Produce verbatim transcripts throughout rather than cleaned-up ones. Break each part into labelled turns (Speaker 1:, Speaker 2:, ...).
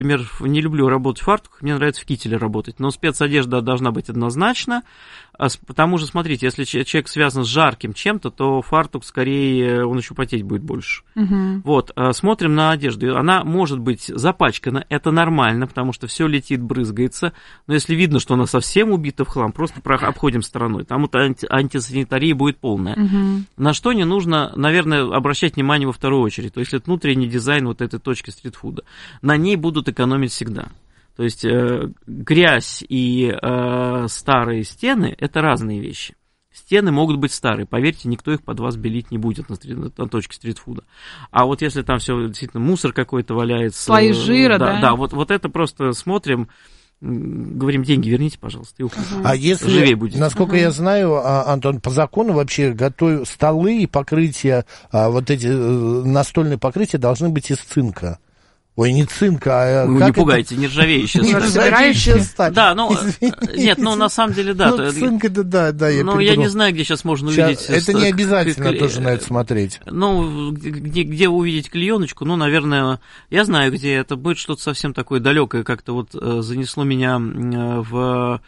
Speaker 1: Например, не люблю работать в фартуках, мне нравится в кителе работать, но спецодежда должна быть однозначно, потому что, смотрите, если человек связан с жарким чем-то, то фартук скорее, он еще потеть будет больше. Угу. Вот, смотрим на одежду, она может быть запачкана, это нормально, потому что все летит, брызгается, но если видно, что она совсем убита в хлам, просто обходим стороной, там вот анти- антисанитария будет полная. Угу. На что не нужно, наверное, обращать внимание во вторую очередь, то есть это внутренний дизайн вот этой точки стритфуда, на ней будут экономить всегда. То есть э, грязь и э, старые стены – это разные вещи. Стены могут быть старые, поверьте, никто их под вас белить не будет на, стрит, на точке стритфуда. А вот если там все действительно мусор какой-то валяется…
Speaker 2: Слои жира,
Speaker 1: да?
Speaker 2: Да,
Speaker 1: да вот, вот это просто смотрим, говорим, деньги верните, пожалуйста, и уходим.
Speaker 3: А если,
Speaker 1: живее будет.
Speaker 3: Насколько uh-huh. я знаю, Антон, по закону вообще готов... столы и покрытия, вот эти настольные покрытия должны быть из цинка. Ой, не цинка, а...
Speaker 1: Вы не пугайте, это... нержавеющая сталь.
Speaker 3: Нержавеющая сталь.
Speaker 1: Да, ну, нет, ну, на самом деле, да.
Speaker 3: Ну, цинк, это да, да, я
Speaker 1: Ну, я не знаю, где сейчас можно увидеть...
Speaker 3: Это не обязательно тоже на это смотреть.
Speaker 1: Ну, где, где увидеть клееночку, ну, наверное, я знаю, где это будет что-то совсем такое далекое, как-то вот занесло меня в...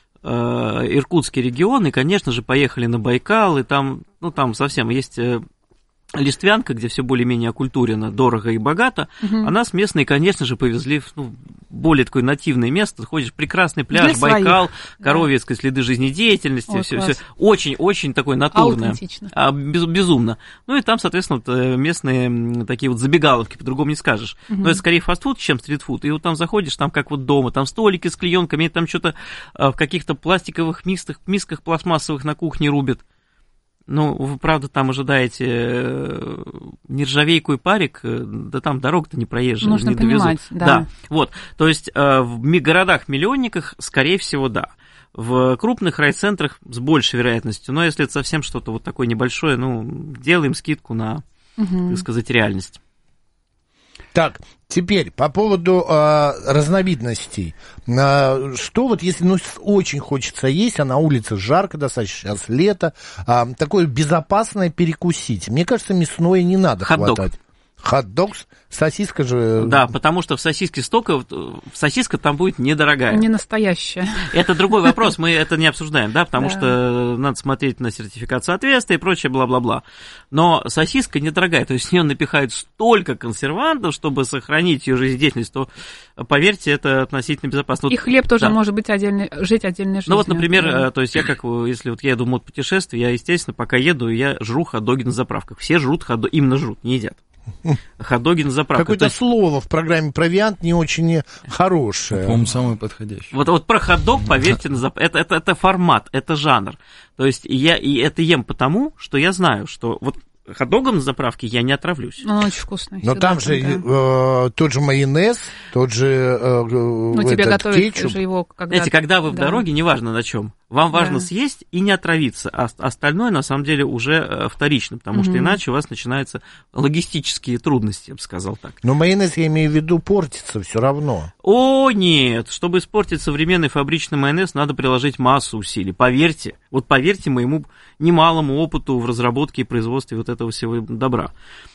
Speaker 1: Иркутский регион, и, конечно же, поехали на Байкал, и там, ну, там совсем есть... Листвянка, где все более-менее окультурено, дорого и богато, угу. а нас местные, конечно же, повезли в ну, более такое нативное место. Ходишь, прекрасный пляж, для Байкал, коровьевские да. следы жизнедеятельности, все, все очень-очень такое натурное. А, без, безумно. Ну и там, соответственно, вот, местные такие вот забегаловки, по-другому не скажешь. Угу. Но это скорее фастфуд, чем стритфуд. И вот там заходишь, там как вот дома, там столики с клеенками, там что-то в каких-то пластиковых мисках, мисках пластмассовых на кухне рубят. Ну, вы, правда, там ожидаете нержавейку и парик, да там дорога-то не проезжая,
Speaker 2: нужно
Speaker 1: не
Speaker 2: понимать,
Speaker 1: довезут.
Speaker 2: Да.
Speaker 1: да, вот, то есть в городах-миллионниках, скорее всего, да. В крупных райцентрах с большей вероятностью, но если это совсем что-то вот такое небольшое, ну, делаем скидку на, угу. так сказать, реальность.
Speaker 3: Так, теперь по поводу э, разновидностей. Э, что вот если ну, очень хочется есть, а на улице жарко достаточно, сейчас лето, э, такое безопасное перекусить. Мне кажется, мясное не надо
Speaker 1: хот-дог.
Speaker 3: Хватать. Хот-дог, сосиска же...
Speaker 1: Да, потому что в сосиске столько, сосиска там будет недорогая.
Speaker 2: Не настоящая.
Speaker 1: Это другой вопрос, мы это не обсуждаем, да, потому да. что надо смотреть на сертификат соответствия и прочее, бла-бла-бла. Но сосиска недорогая, то есть в нее напихают столько консервантов, чтобы сохранить ее жизнедеятельность, то, поверьте, это относительно безопасно.
Speaker 2: И хлеб тоже да. может быть отдельный, жить отдельной жизнью.
Speaker 1: Ну вот, например, да. то есть я как, если вот я еду в мотопутешествие, я, естественно, пока еду, я жру хот-доги на заправках. Все жрут хот-доги, именно жрут, не едят. Хот-доги на заправках.
Speaker 3: Какое-то
Speaker 1: есть...
Speaker 3: слово в программе «Провиант» не очень хорошее.
Speaker 4: По-моему, самое подходящее.
Speaker 1: Вот, вот про хот-дог, поверьте, на зап... это, это, это формат, это жанр. То есть я и это ем потому, что я знаю, что вот хот-догом на заправке я не отравлюсь.
Speaker 2: Он очень вкусный.
Speaker 3: Но там же да. э, тот же майонез, тот же э,
Speaker 2: ну, тебе готовят
Speaker 3: кетчуп.
Speaker 2: Же его, когда...
Speaker 1: Знаете, когда вы в
Speaker 2: да.
Speaker 1: дороге, неважно на чем, вам важно
Speaker 2: да.
Speaker 1: съесть и не отравиться, а остальное, на самом деле, уже вторично, потому mm-hmm. что иначе у вас начинаются логистические трудности, я бы сказал так.
Speaker 3: Но майонез, я имею в виду, портится все равно.
Speaker 1: О, нет! Чтобы испортить современный фабричный майонез, надо приложить массу усилий. Поверьте, вот поверьте моему немалому опыту в разработке и производстве вот этого всего добра.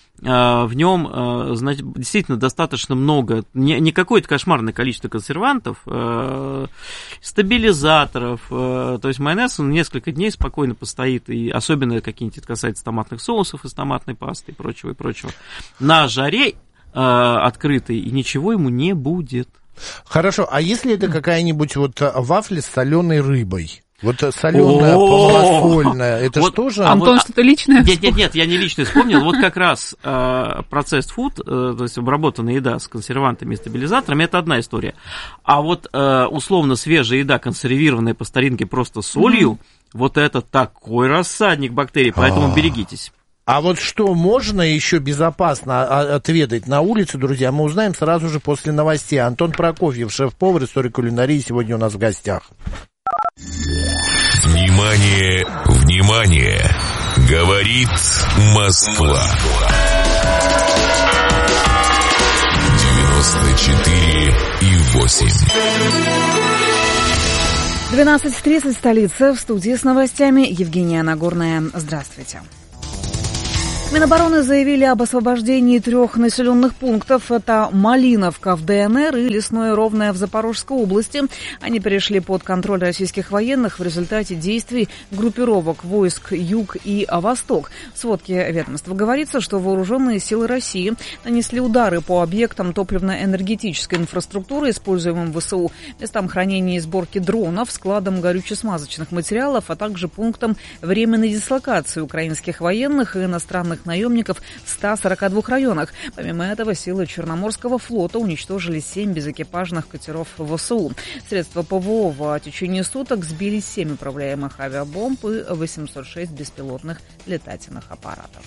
Speaker 1: В нем, значит, действительно достаточно много, не, не какое-то кошмарное количество консервантов, стабилизаторов, то есть майонез он несколько дней спокойно постоит, и особенно какие-нибудь это касается томатных соусов из томатной пасты и прочего, и прочего, на жаре открытой, и ничего ему не будет.
Speaker 3: Хорошо, а если это какая-нибудь вот вафля с соленой рыбой? Вот соленая, малосольная, это
Speaker 1: вот,
Speaker 3: же тоже...
Speaker 2: Антон,
Speaker 1: вот,
Speaker 2: что-то личное
Speaker 1: Нет, нет, нет, я не личное вспомнил. Вот как раз процесс фуд, то есть обработанная еда с консервантами и стабилизаторами, это одна история. А вот условно свежая еда, консервированная по старинке просто солью, mm-hmm. вот это такой рассадник бактерий, поэтому А-а-а. берегитесь.
Speaker 3: А вот что можно еще безопасно отведать на улице, друзья, мы узнаем сразу же после новостей. Антон Прокофьев, шеф-повар, историк кулинарии, сегодня у нас в гостях.
Speaker 5: Внимание, внимание! Говорит Москва. девяносто четыре и восемь.
Speaker 6: двенадцать тридцать, столица, в студии с новостями Евгения Нагорная. Здравствуйте.
Speaker 4: Минобороны заявили об освобождении трех населенных пунктов. Это Малиновка в ДНР и Лесное Ровное в Запорожской области. Они перешли под контроль российских военных в результате действий группировок войск Юг и Восток. В сводке ведомства говорится, что вооруженные силы России нанесли удары по объектам топливно-энергетической инфраструктуры, используемым ВСУ, местам хранения и сборки дронов, складам горюче-смазочных материалов, а также пунктам временной дислокации украинских военных и иностранных наемников в ста сорока двух районах. Помимо этого, силы Черноморского флота уничтожили семь безэкипажных катеров ВСУ. Средства ПВО в течение суток сбили семь управляемых авиабомб и восемьсот шесть беспилотных летательных аппаратов.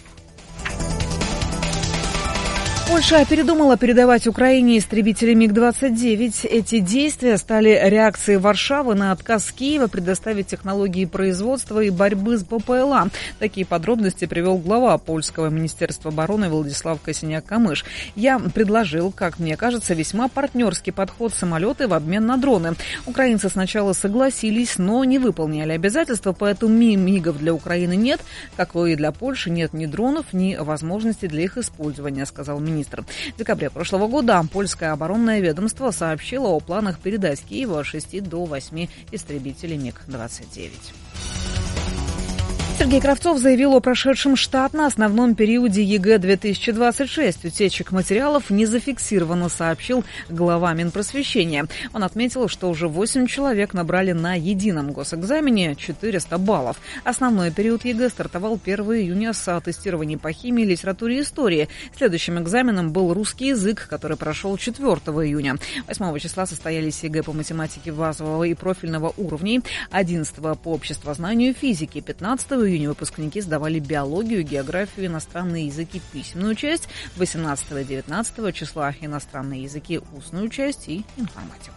Speaker 4: Польша передумала передавать Украине истребители миг двадцать девять. Эти действия стали реакцией Варшавы на отказ Киева предоставить технологии производства и борьбы с БПЛА. Такие подробности привел глава польского министерства обороны Владислав Косиняк-Камыш. Я предложил, как мне кажется, весьма партнерский подход самолеты в обмен на дроны. Украинцы сначала согласились, но не выполняли обязательства, поэтому мигов для Украины нет, как и для Польши нет ни дронов, ни возможности для их использования, сказал министр. Министр. В декабре прошлого года польское оборонное ведомство сообщило о планах передать Киеву от шести до восьми истребителей миг двадцать девять. Сергей Кравцов заявил о прошедшем штатно основном периоде ЕГЭ две тысячи двадцать шесть. Утечек материалов не зафиксировано, сообщил глава Минпросвещения. Он отметил, что уже восемь человек набрали на едином госэкзамене четыреста баллов. Основной период ЕГЭ стартовал первого июня с тестирований по химии, литературе и истории. Следующим экзаменом был русский язык, который прошел четвёртого июня. восьмого числа состоялись ЕГЭ по математике базового и профильного уровней, одиннадцатого по обществознанию и физике, пятнадцатого июня выпускники сдавали биологию, географию, иностранные языки, письменную часть, восемнадцатого и девятнадцатого числа иностранные языки, устную часть и информатику.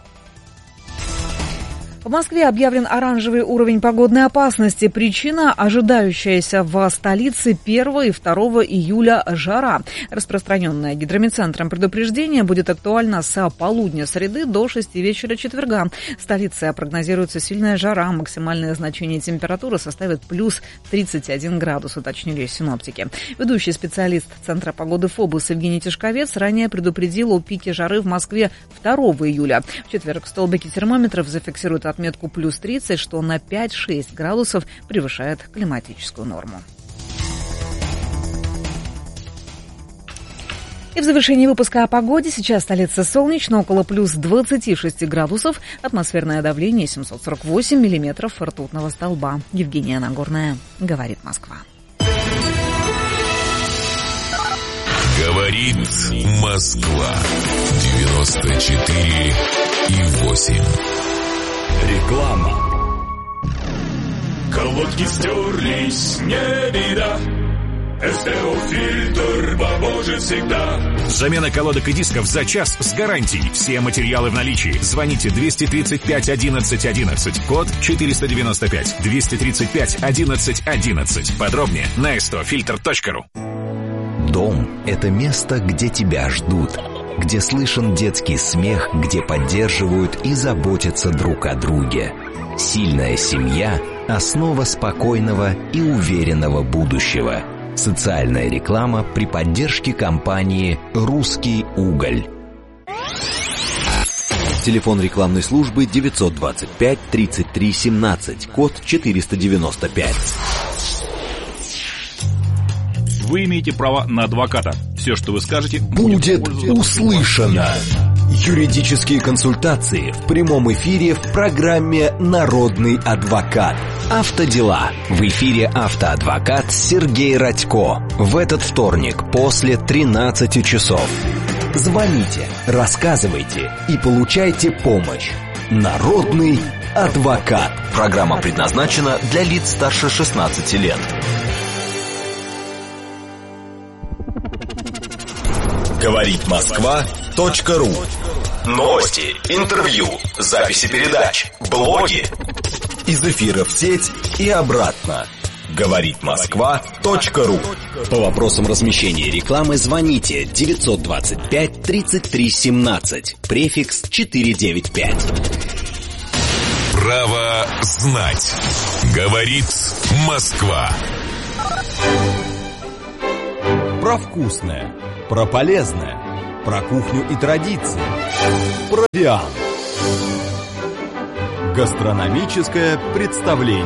Speaker 4: В Москве объявлен оранжевый уровень погодной опасности. Причина – ожидающаяся в столице первого и второго июля жара. Распространенное гидрометцентром предупреждение будет актуально с полудня среды до шести вечера четверга. В столице прогнозируется сильная жара. Максимальное значение температуры составит плюс тридцать один градус, уточнили синоптики. Ведущий специалист Центра погоды ФОБУС Евгений Тишковец ранее предупредил о пике жары в Москве второго июля. В четверг столбики термометров зафиксируют отметку плюс тридцать, что на пять-шесть градусов превышает климатическую норму. И в завершении выпуска о погоде. Сейчас столица солнечно, около плюс двадцати шести градусов. Атмосферное давление семьсот сорок восемь миллиметров ртутного столба. Евгения Нагорная, говорит Москва.
Speaker 5: Говорит Москва. девяносто четыре и восемь.
Speaker 6: Реклама. Колодки стерлись, не беда. СТО-фильтр поможет всегда.
Speaker 7: Замена колодок и дисков за час с гарантией. Все материалы в наличии. Звоните двести тридцать пять одиннадцать одиннадцать. Код четыреста девяносто пять. двести тридцать пять одиннадцать одиннадцать. Подробнее на эс тэ о фильтр точка ру.
Speaker 8: Дом – это место, где тебя ждут, где слышен детский смех, где поддерживают и заботятся друг о друге. Сильная семья – основа спокойного и уверенного будущего. Социальная реклама при поддержке компании «Русский уголь».
Speaker 9: Телефон рекламной службы девятьсот двадцать пять тридцать три семнадцать, код четыреста девяносто пять.
Speaker 7: Вы имеете право на адвоката. Все, что вы скажете,
Speaker 8: будет услышано. Юридические консультации в прямом эфире в программе «Народный адвокат». Автодела. В эфире автоадвокат Сергей Радько. В этот вторник после тринадцати часов. Звоните, рассказывайте и получайте помощь. Народный адвокат.
Speaker 9: Программа предназначена для лиц старше шестнадцати лет.
Speaker 6: Говорит Москва точка ру. Новости, интервью, записи передач, блоги.
Speaker 8: Из эфира в сеть и обратно.
Speaker 6: Говорит Москва точка ру.
Speaker 9: По вопросам размещения рекламы звоните девятьсот двадцать пять тридцать три семнадцать, префикс четыреста девяносто пять.
Speaker 5: Право знать. Говорит Москва.
Speaker 10: Про вкусное, про полезное, про кухню и традиции, про Диан. Гастрономическое представление.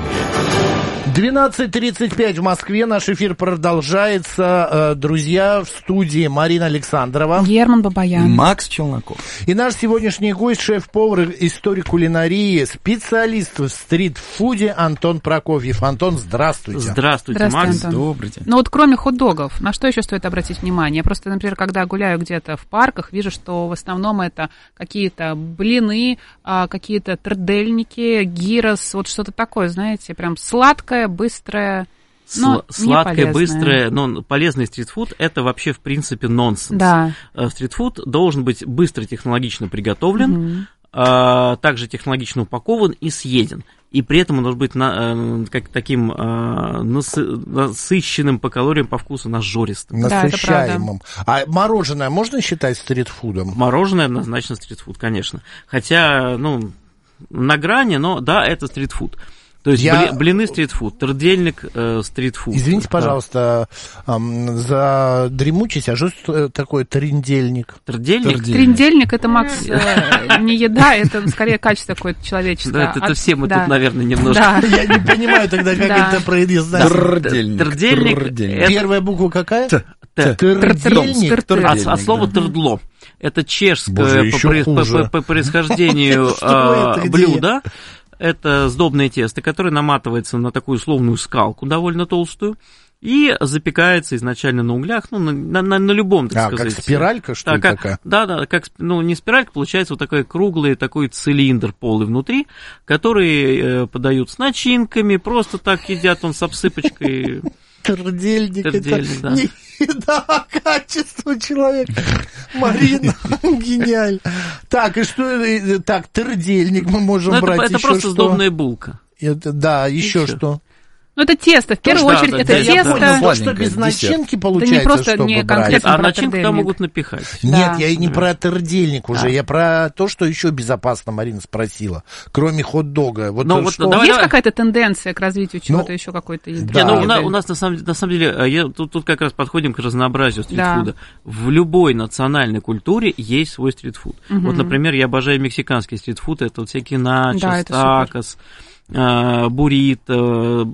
Speaker 3: двенадцать тридцать пять в Москве. Наш эфир продолжается. Друзья, в студии Марина Александрова,
Speaker 2: Герман Бабаян,
Speaker 10: Макс Челноков.
Speaker 3: И наш сегодняшний гость, шеф-повар, историк кулинарии, специалист в стритфуде Антон Прокофьев. Антон, здравствуйте.
Speaker 1: Здравствуйте,
Speaker 2: здравствуйте
Speaker 1: Макс.
Speaker 2: Антон.
Speaker 10: Добрый день.
Speaker 2: Ну вот кроме хот-догов, на что еще стоит обратить внимание? Я просто, например, когда гуляю где-то в парках, вижу, что в основном это какие-то блины, какие-то трдельники, гирос, вот что-то такое, знаете, прям сладкое, быстрое, но
Speaker 1: Сладкое, быстрое, но полезный стритфуд – это вообще, в принципе, нонсенс.
Speaker 2: Да.
Speaker 1: Стритфуд должен быть быстро технологично приготовлен, угу. а, также технологично упакован и съеден. И при этом он должен быть на, как, таким а, насы, насыщенным по калориям, по вкусу, нажористым.
Speaker 3: Насыщаемым. Да, а мороженое можно считать стритфудом?
Speaker 1: Мороженое однозначно стритфуд, конечно. Хотя, ну, на грани, но да, это стритфуд. То есть я... блины стритфуд, трдельник э, стритфуд.
Speaker 3: Извините, пожалуйста, да. эм, за дремучесть, а что такое трындельник?
Speaker 1: Трдельник?
Speaker 2: Трындельник, это, Макс, э, не еда, это скорее качество какое-то человеческое.
Speaker 1: Да, это
Speaker 2: От...
Speaker 1: все мы
Speaker 2: да.
Speaker 1: тут, наверное, немножко...
Speaker 3: Да. Я не понимаю тогда, как это произносится.
Speaker 1: Трдельник.
Speaker 3: Первая буква какая?
Speaker 1: Трдельник. От слова трдло. Это чешское по происхождению блюдо. Это сдобное тесто, которое наматывается на такую условную скалку довольно толстую и запекается изначально на углях, ну, на, на, на любом, так
Speaker 3: а,
Speaker 1: сказать.
Speaker 3: А, как спиралька, что
Speaker 1: да,
Speaker 3: ли,
Speaker 1: как,
Speaker 3: такая?
Speaker 1: Да, да, как, ну, не спиралька, получается вот такой круглый такой цилиндр полый внутри, который э, подают с начинками, просто так едят, он с обсыпочкой.
Speaker 3: Трдельник,
Speaker 1: Трдельник,
Speaker 3: это
Speaker 1: да.
Speaker 3: не еда, а качество человека. Марина, гениально. Так, и что, так, трдельник мы можем
Speaker 1: ну,
Speaker 3: брать
Speaker 1: это, это
Speaker 3: еще
Speaker 1: просто
Speaker 3: что?
Speaker 1: Сдобная булка.
Speaker 3: Это, да, еще, еще что?
Speaker 2: Ну, это тесто, в первую
Speaker 1: да,
Speaker 2: очередь,
Speaker 1: да,
Speaker 2: это
Speaker 1: да,
Speaker 2: тесто.
Speaker 3: Я понял, то, что без начинки получается,
Speaker 2: да не просто,
Speaker 3: чтобы
Speaker 2: не
Speaker 3: брать.
Speaker 1: Нет, а начинку там могут напихать.
Speaker 3: Нет,
Speaker 2: да.
Speaker 3: я и не про трдельник уже, да. я про то, что еще безопасно, Марина спросила, кроме хот-дога. Вот
Speaker 1: ну, вот,
Speaker 3: что...
Speaker 1: давай,
Speaker 2: Есть
Speaker 1: давай.
Speaker 2: какая-то тенденция к развитию чего-то ну, еще какой-то еды?
Speaker 1: Да. Не, ну, у, нас, у нас, на самом, на самом деле, я, тут, тут как раз подходим к разнообразию стритфуда. Да. В любой национальной культуре есть свой стритфуд. Угу. Вот, например, я обожаю мексиканский стритфуд, это вот всякие начос, да, такос, э, буррито.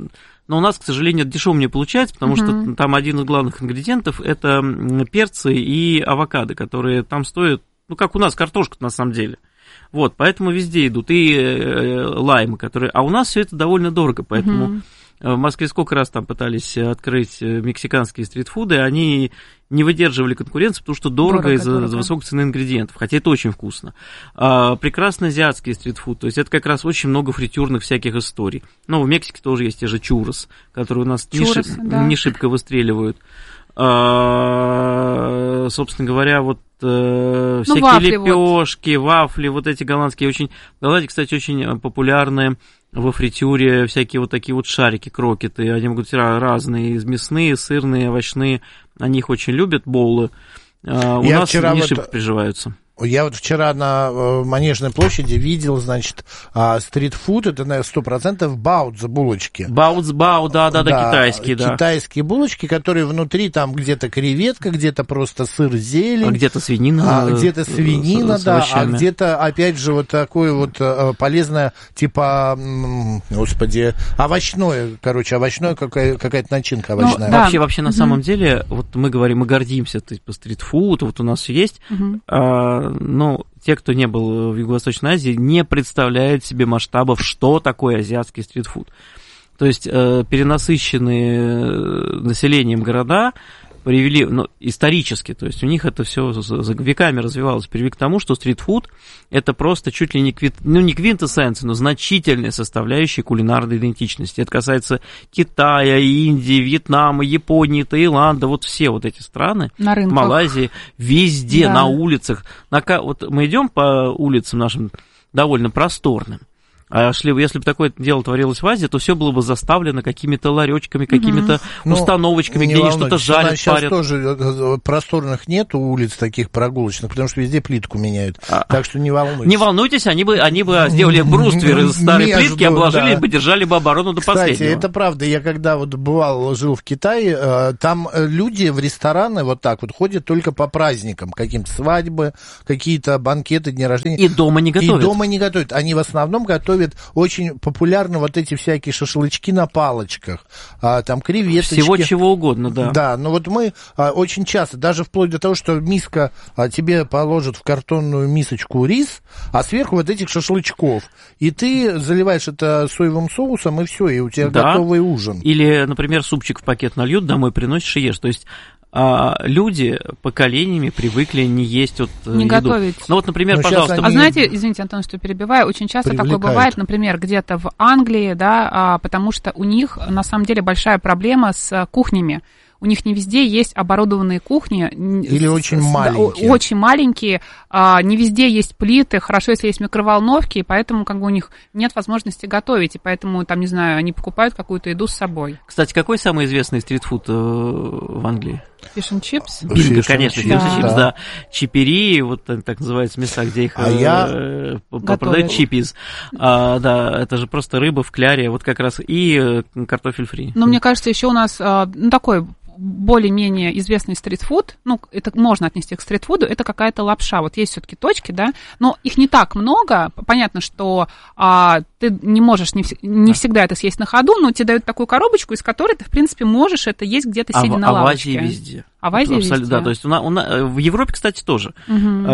Speaker 1: Но у нас, к сожалению, это дешево не получается, потому uh-huh. что там один из главных ингредиентов – это перцы и авокадо, которые там стоят, ну, как у нас картошка на самом деле. Вот, поэтому везде идут и э, лаймы, которые… А у нас все это довольно дорого, поэтому… Uh-huh. В Москве сколько раз там пытались открыть мексиканские стритфуды, они не выдерживали конкуренции, потому что дорого, дорого из-за дорого. высокой цены ингредиентов, хотя это очень вкусно. А, прекрасный азиатский стритфуд, то есть это как раз очень много фритюрных всяких историй. Ну, в Мексике тоже есть те же чуррос, которые у нас чуррос, не, шиб, да. не шибко выстреливают. А, собственно говоря, вот э, всякие ну, вафли лепешки, вот. вафли, вот эти голландские очень… В Голландии, кстати, очень популярные во фритюре всякие вот такие вот шарики, крокеты, они могут быть разные, мясные, сырные, овощные, они их очень любят, боулы, а, у Я нас не шибко вот... приживаются.
Speaker 3: Я вот вчера на э, Манежной площади видел, значит, э, стритфуд, это, наверное, сто процентов баудз булочки.
Speaker 1: Баудз, бау, да-да-да,
Speaker 3: да,
Speaker 1: китайские, да.
Speaker 3: Китайские булочки, которые внутри там где-то креветка, где-то просто сыр, зелень.
Speaker 1: А где-то свинина.
Speaker 3: А, где-то свинина, с, да, с а где-то, опять же, вот такое вот э, полезное, типа, м, господи, овощное, короче, овощное, какая, какая-то начинка овощная.
Speaker 1: Ну, да. Вообще, вообще, на mm-hmm. самом деле, вот мы говорим, мы гордимся, типа, стритфуд, вот у нас все есть, mm-hmm. а, ну, те, кто не был в Юго-Восточной Азии, не представляют себе масштабов, что такое азиатский стритфуд. То есть э, перенасыщенные населением города привели, ну, исторически, то есть у них это все за, за веками развивалось, привели к тому, что стритфуд это просто чуть ли не, квит, ну, не квинтэссенция, но значительная составляющая кулинарной идентичности. Это касается Китая, Индии, Вьетнама, Японии, Таиланда, вот все вот эти страны, Малайзии, везде, да. на улицах. На, вот мы идем по улицам нашим довольно просторным, А шли, если бы такое дело творилось в Азии, то все было бы заставлено какими-то ларечками, какими-то угу. установочками, ну, где они что-то жарят,
Speaker 3: сейчас
Speaker 1: парят.
Speaker 3: Тоже просторных нет улиц таких прогулочных, потому что везде плитку меняют. А, так что не волнуйтесь.
Speaker 1: Не волнуйтесь, они бы, они бы сделали бруствер из старой Между, плитки, обложили, да. бы, держали бы оборону до
Speaker 3: Кстати,
Speaker 1: последнего.
Speaker 3: это правда. Я когда вот бывал, жил в Китае, там люди в рестораны вот так вот ходят только по праздникам, каким-то свадьбы, какие-то банкеты, дни рождения.
Speaker 1: И дома не готовят.
Speaker 3: И дома не готовят. Они в основном готовят. Очень популярны вот эти всякие шашлычки на палочках, а, там креветочки.
Speaker 1: Всего чего угодно, да.
Speaker 3: Да, но вот мы а, очень часто, даже вплоть до того, что миска, а, тебе положат в картонную мисочку рис, а сверху вот этих шашлычков. И ты заливаешь это соевым соусом, и все, и у тебя да. готовый ужин.
Speaker 1: Или, например, супчик в пакет нальют, домой приносишь и ешь. То есть а люди поколениями привыкли не есть вот
Speaker 2: не
Speaker 1: еду.
Speaker 2: готовить.
Speaker 1: Ну вот, например, Но пожалуйста.
Speaker 2: Они... А знаете, извините, Антон, что перебиваю, очень часто такое бывает, например, где-то в Англии, да, потому что у них на самом деле большая проблема с кухнями. У них не везде есть оборудованные кухни.
Speaker 3: Или очень маленькие.
Speaker 2: Очень маленькие. Не везде есть плиты. Хорошо, если есть микроволновки, и поэтому как бы у них нет возможности готовить. И поэтому, там, не знаю, они покупают какую-то еду с собой.
Speaker 1: Кстати, какой самый известный стритфуд в Англии?
Speaker 2: Фиш энд чипс?
Speaker 1: Бинго, конечно, фиш энд чипс, да. Чипери, вот так называются места, где их
Speaker 3: а я...
Speaker 1: продают чипиз. А, да, это же просто рыба в кляре, вот как раз, и картофель фри.
Speaker 2: Но мне кажется, еще у нас ну, такой... более-менее известный стритфуд, ну, это можно отнести к стритфуду, это какая-то лапша. Вот есть все-таки точки, да, но их не так много. Понятно, что а, ты не можешь не, не всегда это съесть на ходу, но тебе дают такую коробочку, из которой ты, в принципе, можешь это есть где-то сидя
Speaker 1: а,
Speaker 2: на
Speaker 1: а
Speaker 2: лавочке.
Speaker 1: А в Азии везде.
Speaker 2: А в Азии
Speaker 1: Абсолютно,
Speaker 2: везде.
Speaker 1: Да, то есть у нас, у нас, в Европе, кстати, тоже угу.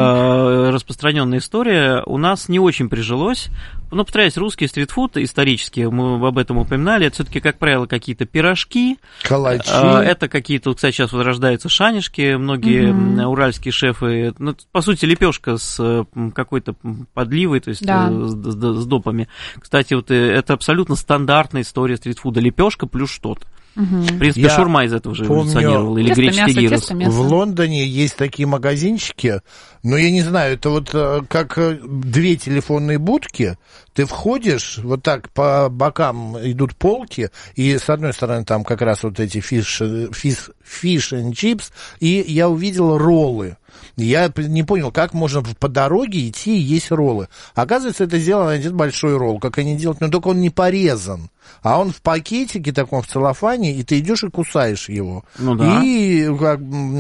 Speaker 1: э, распространенная история. У нас не очень прижилось. Ну, повторяюсь, русский стритфуд исторически, мы об этом упоминали, это все-таки, как правило, какие-то пирожки.
Speaker 3: Калачи.
Speaker 1: Э, это какие-то, вот, кстати, сейчас вот рождаются шанишки, многие угу. уральские шефы. Ну, по сути, лепешка с какой-то подливой, то есть да. с, с, с допами. Кстати, вот это абсолютно стандартная история стритфуда. Лепешка плюс что-то. Угу. В принципе, я шаурма из этого же эволюционировала, или греческий гирос.
Speaker 3: В Лондоне есть такие магазинчики, но я не знаю, это вот как две телефонные будки, ты входишь, вот так по бокам идут полки, и с одной стороны там как раз вот эти фиш, фиш, фиш and chips, и я увидел роллы. Я не понял, как можно по дороге идти и есть роллы. Оказывается, это сделано один большой ролл, как они делают, но только он не порезан, а он в пакетике таком, в целлофане, и ты идешь и кусаешь его. Ну, да. И как,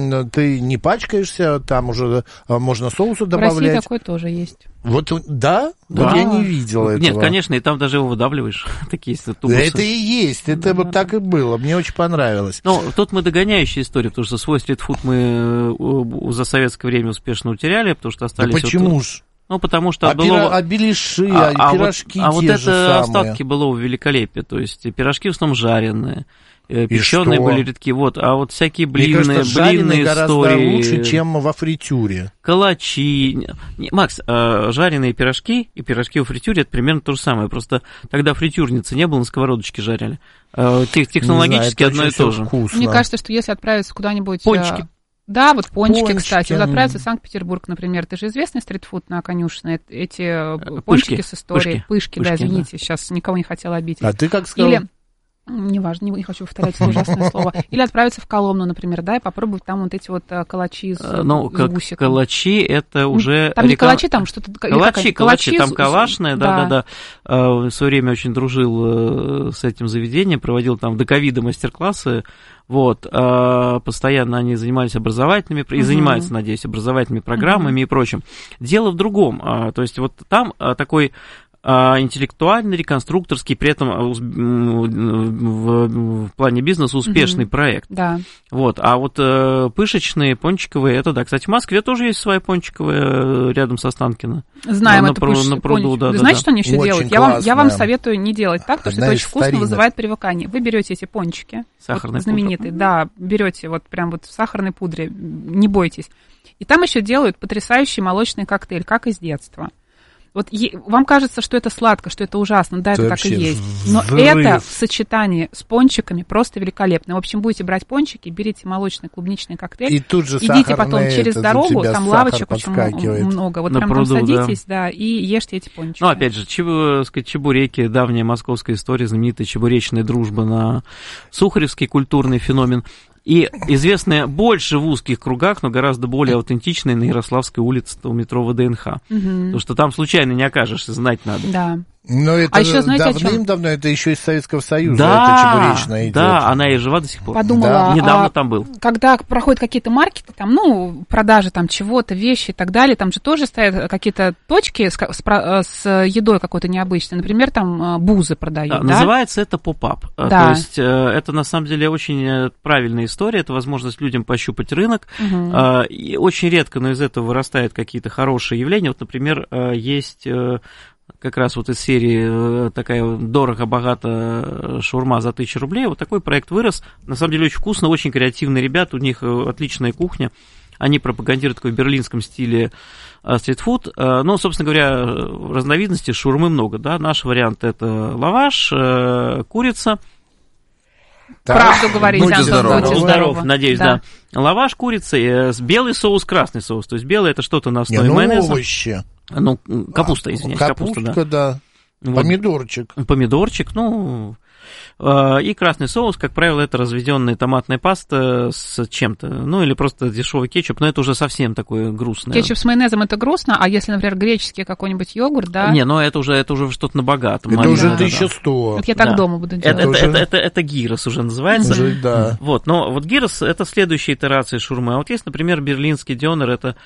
Speaker 3: ты не пачкаешься, там уже можно соуса добавлять.
Speaker 2: В России такое тоже есть.
Speaker 3: Вот, да?
Speaker 1: Да.
Speaker 3: Вот я не видел этого.
Speaker 1: Нет, конечно, и там даже его выдавливаешь. Такие тубусы.
Speaker 3: Это и есть, это да. вот так и было. Мне очень понравилось.
Speaker 1: Но тут мы догоняющая история, потому что свой стритфуд мы за советское время успешно утеряли, потому что остались...
Speaker 3: Да почему
Speaker 1: вот...
Speaker 3: ж?
Speaker 1: Ну, потому что...
Speaker 3: А,
Speaker 1: было...
Speaker 3: пира... а беляши, а, а пирожки
Speaker 1: вот, а вот
Speaker 3: те
Speaker 1: это
Speaker 3: же самые.
Speaker 1: остатки былого великолепия, то есть пирожки в основном жареные. Печеные были редки, вот, а вот всякие блинные,
Speaker 3: Мне кажется,
Speaker 1: блинные
Speaker 3: гораздо
Speaker 1: истории,
Speaker 3: лучше, чем во фритюре.
Speaker 1: Калачи. Не, Макс, жареные пирожки и пирожки во фритюре это примерно то же самое, просто тогда фритюрницы не было, на сковородочке жарили. Технологически знаю, одно и то же.
Speaker 2: Вкусно. Мне кажется, что если отправиться куда-нибудь...
Speaker 1: Пончики.
Speaker 2: Да, вот пончики, пончики, кстати. Вот отправиться в Санкт-Петербург, например. Это же известный стритфуд на Конюшной. Эти пончики с историей.
Speaker 1: Пышки,
Speaker 2: пышки, пышки да, извините, да. Сейчас никого не хотела обидеть.
Speaker 3: А ты как сказал?
Speaker 2: Или... Неважно, не, не хочу повторять это ужасное слово. Или отправиться в Коломну, например, да, и попробовать там вот эти вот калачи с,
Speaker 1: ну,
Speaker 2: с гусиком.
Speaker 1: Калачи это уже...
Speaker 2: Там не калачи, там что-то...
Speaker 1: Калачи, калачи, там калашное,
Speaker 2: да-да-да.
Speaker 1: В свое время очень дружил с этим заведением, проводил там до ковида мастер-классы. Вот, постоянно они занимались образовательными, и занимаются, uh-huh. надеюсь, образовательными программами uh-huh. и прочим. Дело в другом, то есть вот там такой... интеллектуальный, реконструкторский, при этом в, в плане бизнеса успешный mm-hmm. проект.
Speaker 2: Да.
Speaker 1: Вот. А вот э, пышечные, пончиковые, это да. Кстати, в Москве тоже есть своя пончиковая рядом со Останкино.
Speaker 2: Знаем,
Speaker 1: на,
Speaker 2: это
Speaker 1: на,
Speaker 2: пыш...
Speaker 1: на пруду,
Speaker 2: понч...
Speaker 1: да, да,
Speaker 2: Знаете,
Speaker 1: да.
Speaker 2: что они еще
Speaker 3: очень
Speaker 2: делают? Я вам, я вам советую не делать так, потому
Speaker 3: Одна
Speaker 2: что это очень вкусно,
Speaker 3: старинных.
Speaker 2: Вызывает привыкание. Вы берете эти пончики,
Speaker 1: сахарный
Speaker 2: вот, знаменитые, пудр. Да, берете вот прям вот в сахарной пудре, не бойтесь. И там еще делают потрясающий молочный коктейль, как из детства. Вот е- вам кажется, что это сладко, что это ужасно, да, это, это так и есть. Но
Speaker 3: взрыв.
Speaker 2: Это в сочетании с пончиками просто великолепно. В общем, будете брать пончики, берите молочный клубничный коктейль,
Speaker 3: и тут же
Speaker 2: идите потом через дорогу, там лавочек очень
Speaker 3: подскакивает.
Speaker 2: много. Вот
Speaker 1: на
Speaker 2: прям
Speaker 1: пруду,
Speaker 2: там садитесь, да. да, и ешьте эти пончики.
Speaker 1: Ну, опять же, чебу, сказать, чебуреки, давняя московская история, знаменитая чебуречная дружба на Сухаревский культурный феномен. И известная больше в узких кругах, но гораздо более аутентичная на Ярославской улице у метро ВДНХ. Угу. Потому что там случайно не окажешься, знать надо.
Speaker 2: Да.
Speaker 3: Но это
Speaker 2: а еще, знаете,
Speaker 3: давным-давно, это еще из Советского Союза,
Speaker 1: да,
Speaker 3: это чебуречная идет.
Speaker 1: Да, она и жива до сих пор.
Speaker 2: Подумала,
Speaker 1: да. Недавно
Speaker 2: а,
Speaker 1: там был.
Speaker 2: Когда проходят какие-то маркеты, там, ну, продажи там чего-то, вещи и так далее, там же тоже стоят какие-то точки с, с, с едой какой-то необычной. Например, там бузы продают, да?
Speaker 1: да? Называется это поп-ап.
Speaker 2: Да.
Speaker 1: То есть это, на самом деле, очень правильная история. Это возможность людям пощупать рынок. Угу. И очень редко, но из этого вырастают какие-то хорошие явления. Вот, например, есть... как раз вот из серии такая дорого-богато шаурма за тысячу рублей, вот такой проект вырос. На самом деле очень вкусно, очень креативные ребята, у них отличная кухня. Они пропагандируют такой в берлинском стиле стритфуд. Но, собственно говоря, разновидностей шаурмы много. Да? Наш вариант – это лаваш, курица.
Speaker 2: Так, правду говорите,
Speaker 3: Антон,
Speaker 1: здоров.
Speaker 3: здорово.
Speaker 1: здоров, надеюсь, да.
Speaker 2: да.
Speaker 1: Лаваш, курица, с белый соус, красный соус. То есть белый – это что-то на основе
Speaker 3: Не, ну,
Speaker 1: майонеза.
Speaker 3: овощи.
Speaker 1: Ну, капуста, извиняюсь,
Speaker 3: Капустка,
Speaker 1: капуста, да.
Speaker 3: да. Вот. Помидорчик.
Speaker 1: Помидорчик, ну... И красный соус, как правило, это разведенная томатная паста с чем-то, ну или просто дешевый кетчуп, но это уже совсем такое грустное.
Speaker 2: Кетчуп с майонезом это грустно, а если, например, греческий какой-нибудь йогурт, да?
Speaker 1: Не, ну это уже, это уже что-то на богатом.
Speaker 3: Это
Speaker 1: маленьком,
Speaker 3: уже
Speaker 1: да,
Speaker 3: тысяча сто.
Speaker 2: Вот я так да. дома буду делать.
Speaker 1: Это,
Speaker 3: уже...
Speaker 1: это, это, это, это гирос уже называется.
Speaker 3: Уже, да.
Speaker 1: Вот, но вот гирос это следующая итерация шаурмы. А вот есть, например, берлинский дёнер, это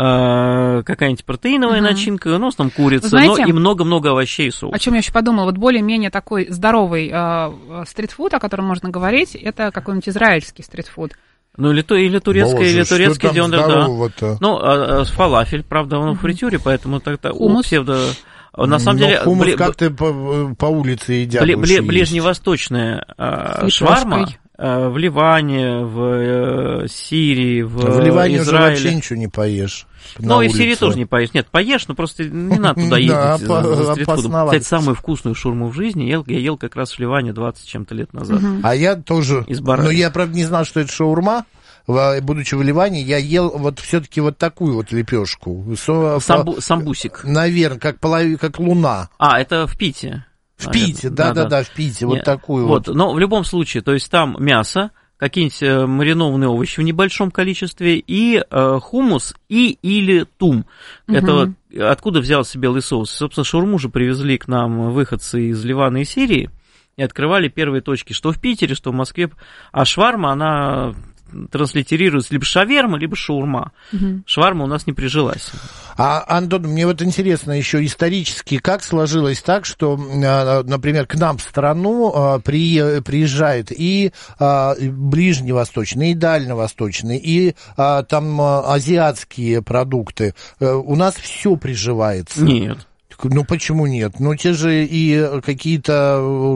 Speaker 1: э, какая-нибудь протеиновая uh-huh. начинка, ну, там курица, знаете, но и много-много овощей и соусов.
Speaker 2: О чем я еще подумала, вот более-менее такой здоровый э, стритфуд, о котором можно говорить, это какой-нибудь израильский стритфуд.
Speaker 1: Ну, или, то, или турецкий,
Speaker 3: Боже,
Speaker 1: или турецкий дёнер, да. Ну, а, а, фалафель, правда, он uh-huh. в фритюре, поэтому так-то у псевдо... На самом
Speaker 3: Но
Speaker 1: деле...
Speaker 3: хумус
Speaker 1: бли...
Speaker 3: как-то по, по улице едят.
Speaker 1: Бли... Бли... Ближневосточная а, шварма а, в Ливане, в а, Сирии, в
Speaker 3: В Ливане
Speaker 1: Израиле.
Speaker 3: уже вообще ничего не поешь.
Speaker 1: Ну, и в Сирии тоже не поешь. Нет, поешь, но просто не надо туда ездить за стритфудом. Кстати, самую вкусную шаурму в жизни я ел как раз в Ливане двадцать чем-то лет назад.
Speaker 3: А я тоже... Но я, правда, не знал, что это шаурма. Будучи в Ливане, я ел вот все-таки вот такую вот лепешку.
Speaker 1: Самбу, самбусик.
Speaker 3: Наверное, как, полов... как луна.
Speaker 1: А, это в Пите.
Speaker 3: В Пите, да-да-да, в Пите, вот такую
Speaker 1: вот.
Speaker 3: вот.
Speaker 1: Но в любом случае, то есть там мясо, какие-нибудь маринованные овощи в небольшом количестве, и э, хумус, и или тум. Угу. Это вот откуда взялся белый соус. Собственно, шаурму же привезли к нам выходцы из Ливана и Сирии, и открывали первые точки, что в Питере, что в Москве. А шварма, она... транслитерируется либо шаверма, либо шаурма. Угу. Шварма у нас не прижилась.
Speaker 3: А, Антон, мне вот интересно еще исторически, как сложилось так, что, например, к нам в страну при, приезжает и ближневосточные, и дальневосточные, и там азиатские продукты. У нас все приживается.
Speaker 1: Нет.
Speaker 3: Ну, почему нет? Ну, те же и какие-то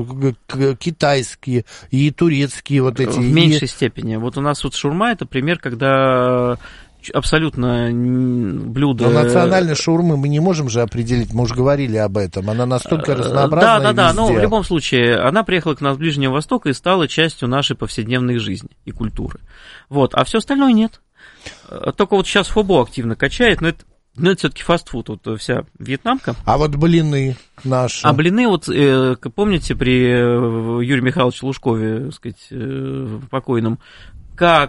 Speaker 3: китайские, и турецкие вот эти.
Speaker 1: В меньшей и... степени. Вот у нас вот шаурма – это пример, когда абсолютно блюдо...
Speaker 3: Но национальной шаурмы мы не можем же определить, мы уже говорили об этом, она настолько разнообразная.
Speaker 1: Да, да, да,
Speaker 3: везде.
Speaker 1: но в любом случае, она приехала к нам с Ближнего Востока и стала частью нашей повседневной жизни и культуры. Вот, а все остальное нет. Только вот сейчас Фобо активно качает, но это... Ну, это все-таки фастфуд, вот вся вьетнамка.
Speaker 3: А вот блины наши.
Speaker 1: А блины, вот э, помните, при Юрии Михайловиче Лужкове, так сказать, э, покойном, как,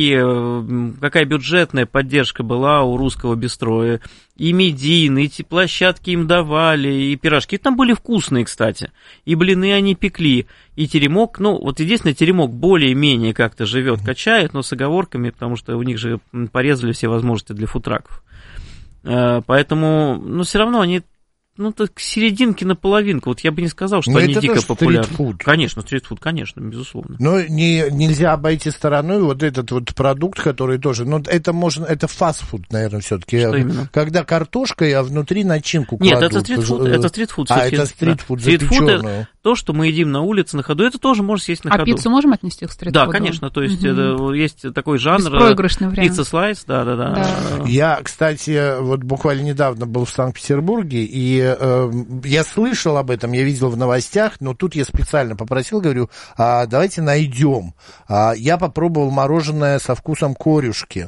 Speaker 1: какие, какая бюджетная поддержка была у русского бистро. И медийные, и площадки им давали, и пирожки там были вкусные, кстати. И блины они пекли, и теремок, ну, вот единственное, теремок более-менее как-то живет, качает, но с оговорками, потому что у них же порезали все возможности для фудтраков. Поэтому, ну, все равно они ну, так к серединке на половинку. Вот я бы не сказал, что
Speaker 3: Но
Speaker 1: они
Speaker 3: это
Speaker 1: дико
Speaker 3: тоже
Speaker 1: популярны.
Speaker 3: стритфуд.
Speaker 1: Конечно, стритфуд, конечно, безусловно.
Speaker 3: Но не, нельзя обойти стороной вот этот вот продукт, который тоже... Ну, это можно... Это фастфуд, наверное, все-таки.
Speaker 1: Что именно?
Speaker 3: Когда картошка, а внутри начинку
Speaker 1: Нет,
Speaker 3: кладут.
Speaker 1: это стритфуд, это стритфуд.
Speaker 3: А, это стритфуд,
Speaker 1: да. Стритфуд —
Speaker 3: запеченную.
Speaker 1: то, что мы едим на улице, на ходу, это тоже можно съесть на
Speaker 2: а
Speaker 1: ходу.
Speaker 2: А пиццу можем отнести к стритфуду?
Speaker 1: Да, конечно, то есть
Speaker 2: угу.
Speaker 1: это, есть такой жанр.
Speaker 2: Беспроигрышный вариант.
Speaker 1: Пицца-слайс, да-да-да.
Speaker 2: Да.
Speaker 3: Я, кстати, вот буквально недавно был в Санкт-Петербурге, и э, я слышал об этом, я видел в новостях, но тут я специально попросил, говорю, а, давайте найдем. А, я попробовал мороженое со вкусом корюшки.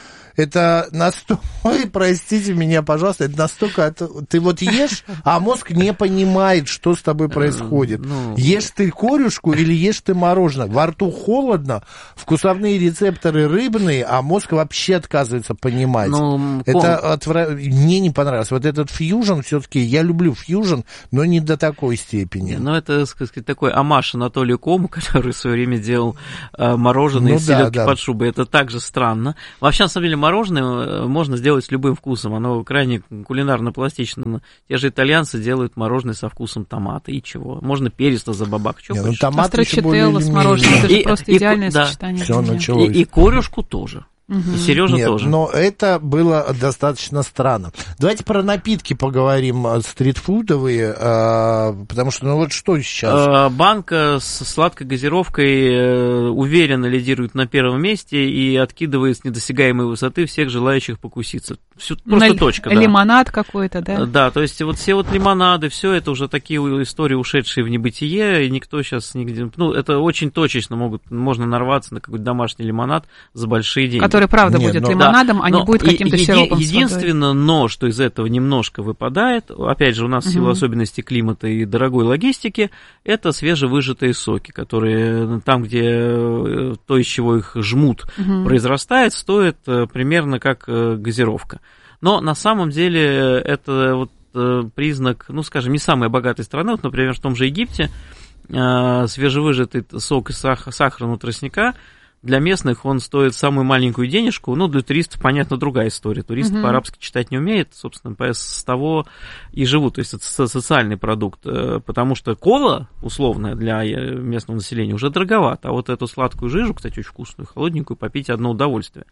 Speaker 3: Это настолько, ой, простите меня, пожалуйста, это настолько, ты вот ешь, а мозг не понимает, что с тобой происходит. Ну... Ешь ты корюшку или ешь ты мороженое. Во рту холодно, вкусовые рецепторы рыбные, а мозг вообще отказывается понимать. Ну, это отвра... мне не понравилось. Вот этот фьюжн, все-таки я люблю фьюжн, но не до такой степени.
Speaker 1: Ну, это, так сказать, такой омаж Анатолию Кому, который в свое время делал э, мороженое ну, из селедки да, да. под шубой. Это также странно. Вообще, на самом деле, мороженое можно сделать с любым вкусом, оно крайне кулинарно-пластично. Те же итальянцы делают мороженое со вкусом томата, и чего? Можно перец за бабак, что
Speaker 3: Не,
Speaker 1: хочешь.
Speaker 3: Ну, томат еще более
Speaker 2: с мороженым, это же
Speaker 1: и,
Speaker 2: просто
Speaker 1: и,
Speaker 2: идеальное
Speaker 1: да.
Speaker 2: сочетание.
Speaker 3: Все началось.
Speaker 1: И, и корюшку тоже.
Speaker 2: Угу.
Speaker 1: И Сережа
Speaker 3: Нет,
Speaker 1: тоже.
Speaker 3: Но это было достаточно странно. Давайте про напитки поговорим, стритфудовые, потому что, ну вот что сейчас?
Speaker 1: Банка с сладкой газировкой уверенно лидирует на первом месте и откидывает с недосягаемой высоты всех желающих покуситься. Все, просто
Speaker 2: на
Speaker 1: точка.
Speaker 2: Лимонад
Speaker 1: да.
Speaker 2: какой-то, да?
Speaker 1: Да, то есть вот все вот лимонады, все это уже такие истории, ушедшие в небытие, и никто сейчас нигде... Ну, это очень точечно могут, можно нарваться на какой-то домашний лимонад за большие деньги.
Speaker 2: Который, правда, Нет, будет но, лимонадом, да, а не будет каким-то
Speaker 1: еди,
Speaker 2: сиропом.
Speaker 1: Единственное, но, что из этого немножко выпадает, опять же, у нас в силу угу. особенностей климата и дорогой логистики, это свежевыжатые соки, которые там, где то, из чего их жмут, угу. произрастает, стоит примерно как газировка. Но на самом деле это вот признак, ну, скажем, не самой богатой страны. Вот, например, в том же Египте свежевыжатый сок из сахарного тростника для местных он стоит самую маленькую денежку, ну, для туристов, понятно, другая история. Туристы uh-huh. по-арабски читать не умеют, собственно, с того и живут, то есть это социальный продукт, потому что кола, условная, для местного населения уже дороговато, а вот эту сладкую жижу, кстати, очень вкусную, холодненькую, попить одно удовольствие.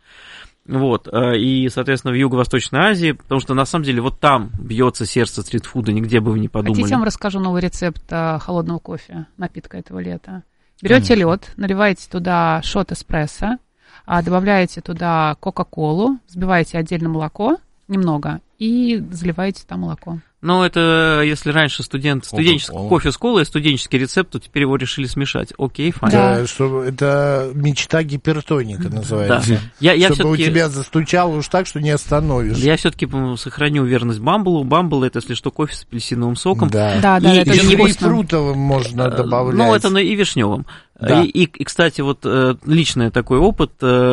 Speaker 1: Вот, и, соответственно, в Юго-Восточной Азии, потому что, на самом деле, вот там бьется сердце стритфуда, нигде бы вы не подумали.
Speaker 2: Хотите, я вам расскажу новый рецепт холодного кофе, напитка этого лета? Берете лед, наливаете туда шот эспрессо, добавляете туда кока-колу, взбиваете отдельно молоко, немного, и заливаете там молоко.
Speaker 1: Ну, это если раньше студент, студенческий О, кофе с колой, студенческий рецепт, то теперь его решили смешать. Окей, файн.
Speaker 3: Да, что это мечта гипертоника называется. Да. Я, я Чтобы у тебя застучало уж так, что не остановишь.
Speaker 1: Я все-таки сохраню верность Бамблу. Бамбл — это, если что, кофе с апельсиновым соком.
Speaker 3: Да,
Speaker 2: да, да,
Speaker 3: и,
Speaker 2: это
Speaker 3: и,
Speaker 2: очень
Speaker 3: и фруктовым можно добавлять.
Speaker 1: Ну, это и вишневым. Да. И, и, и, кстати, вот личный такой опыт,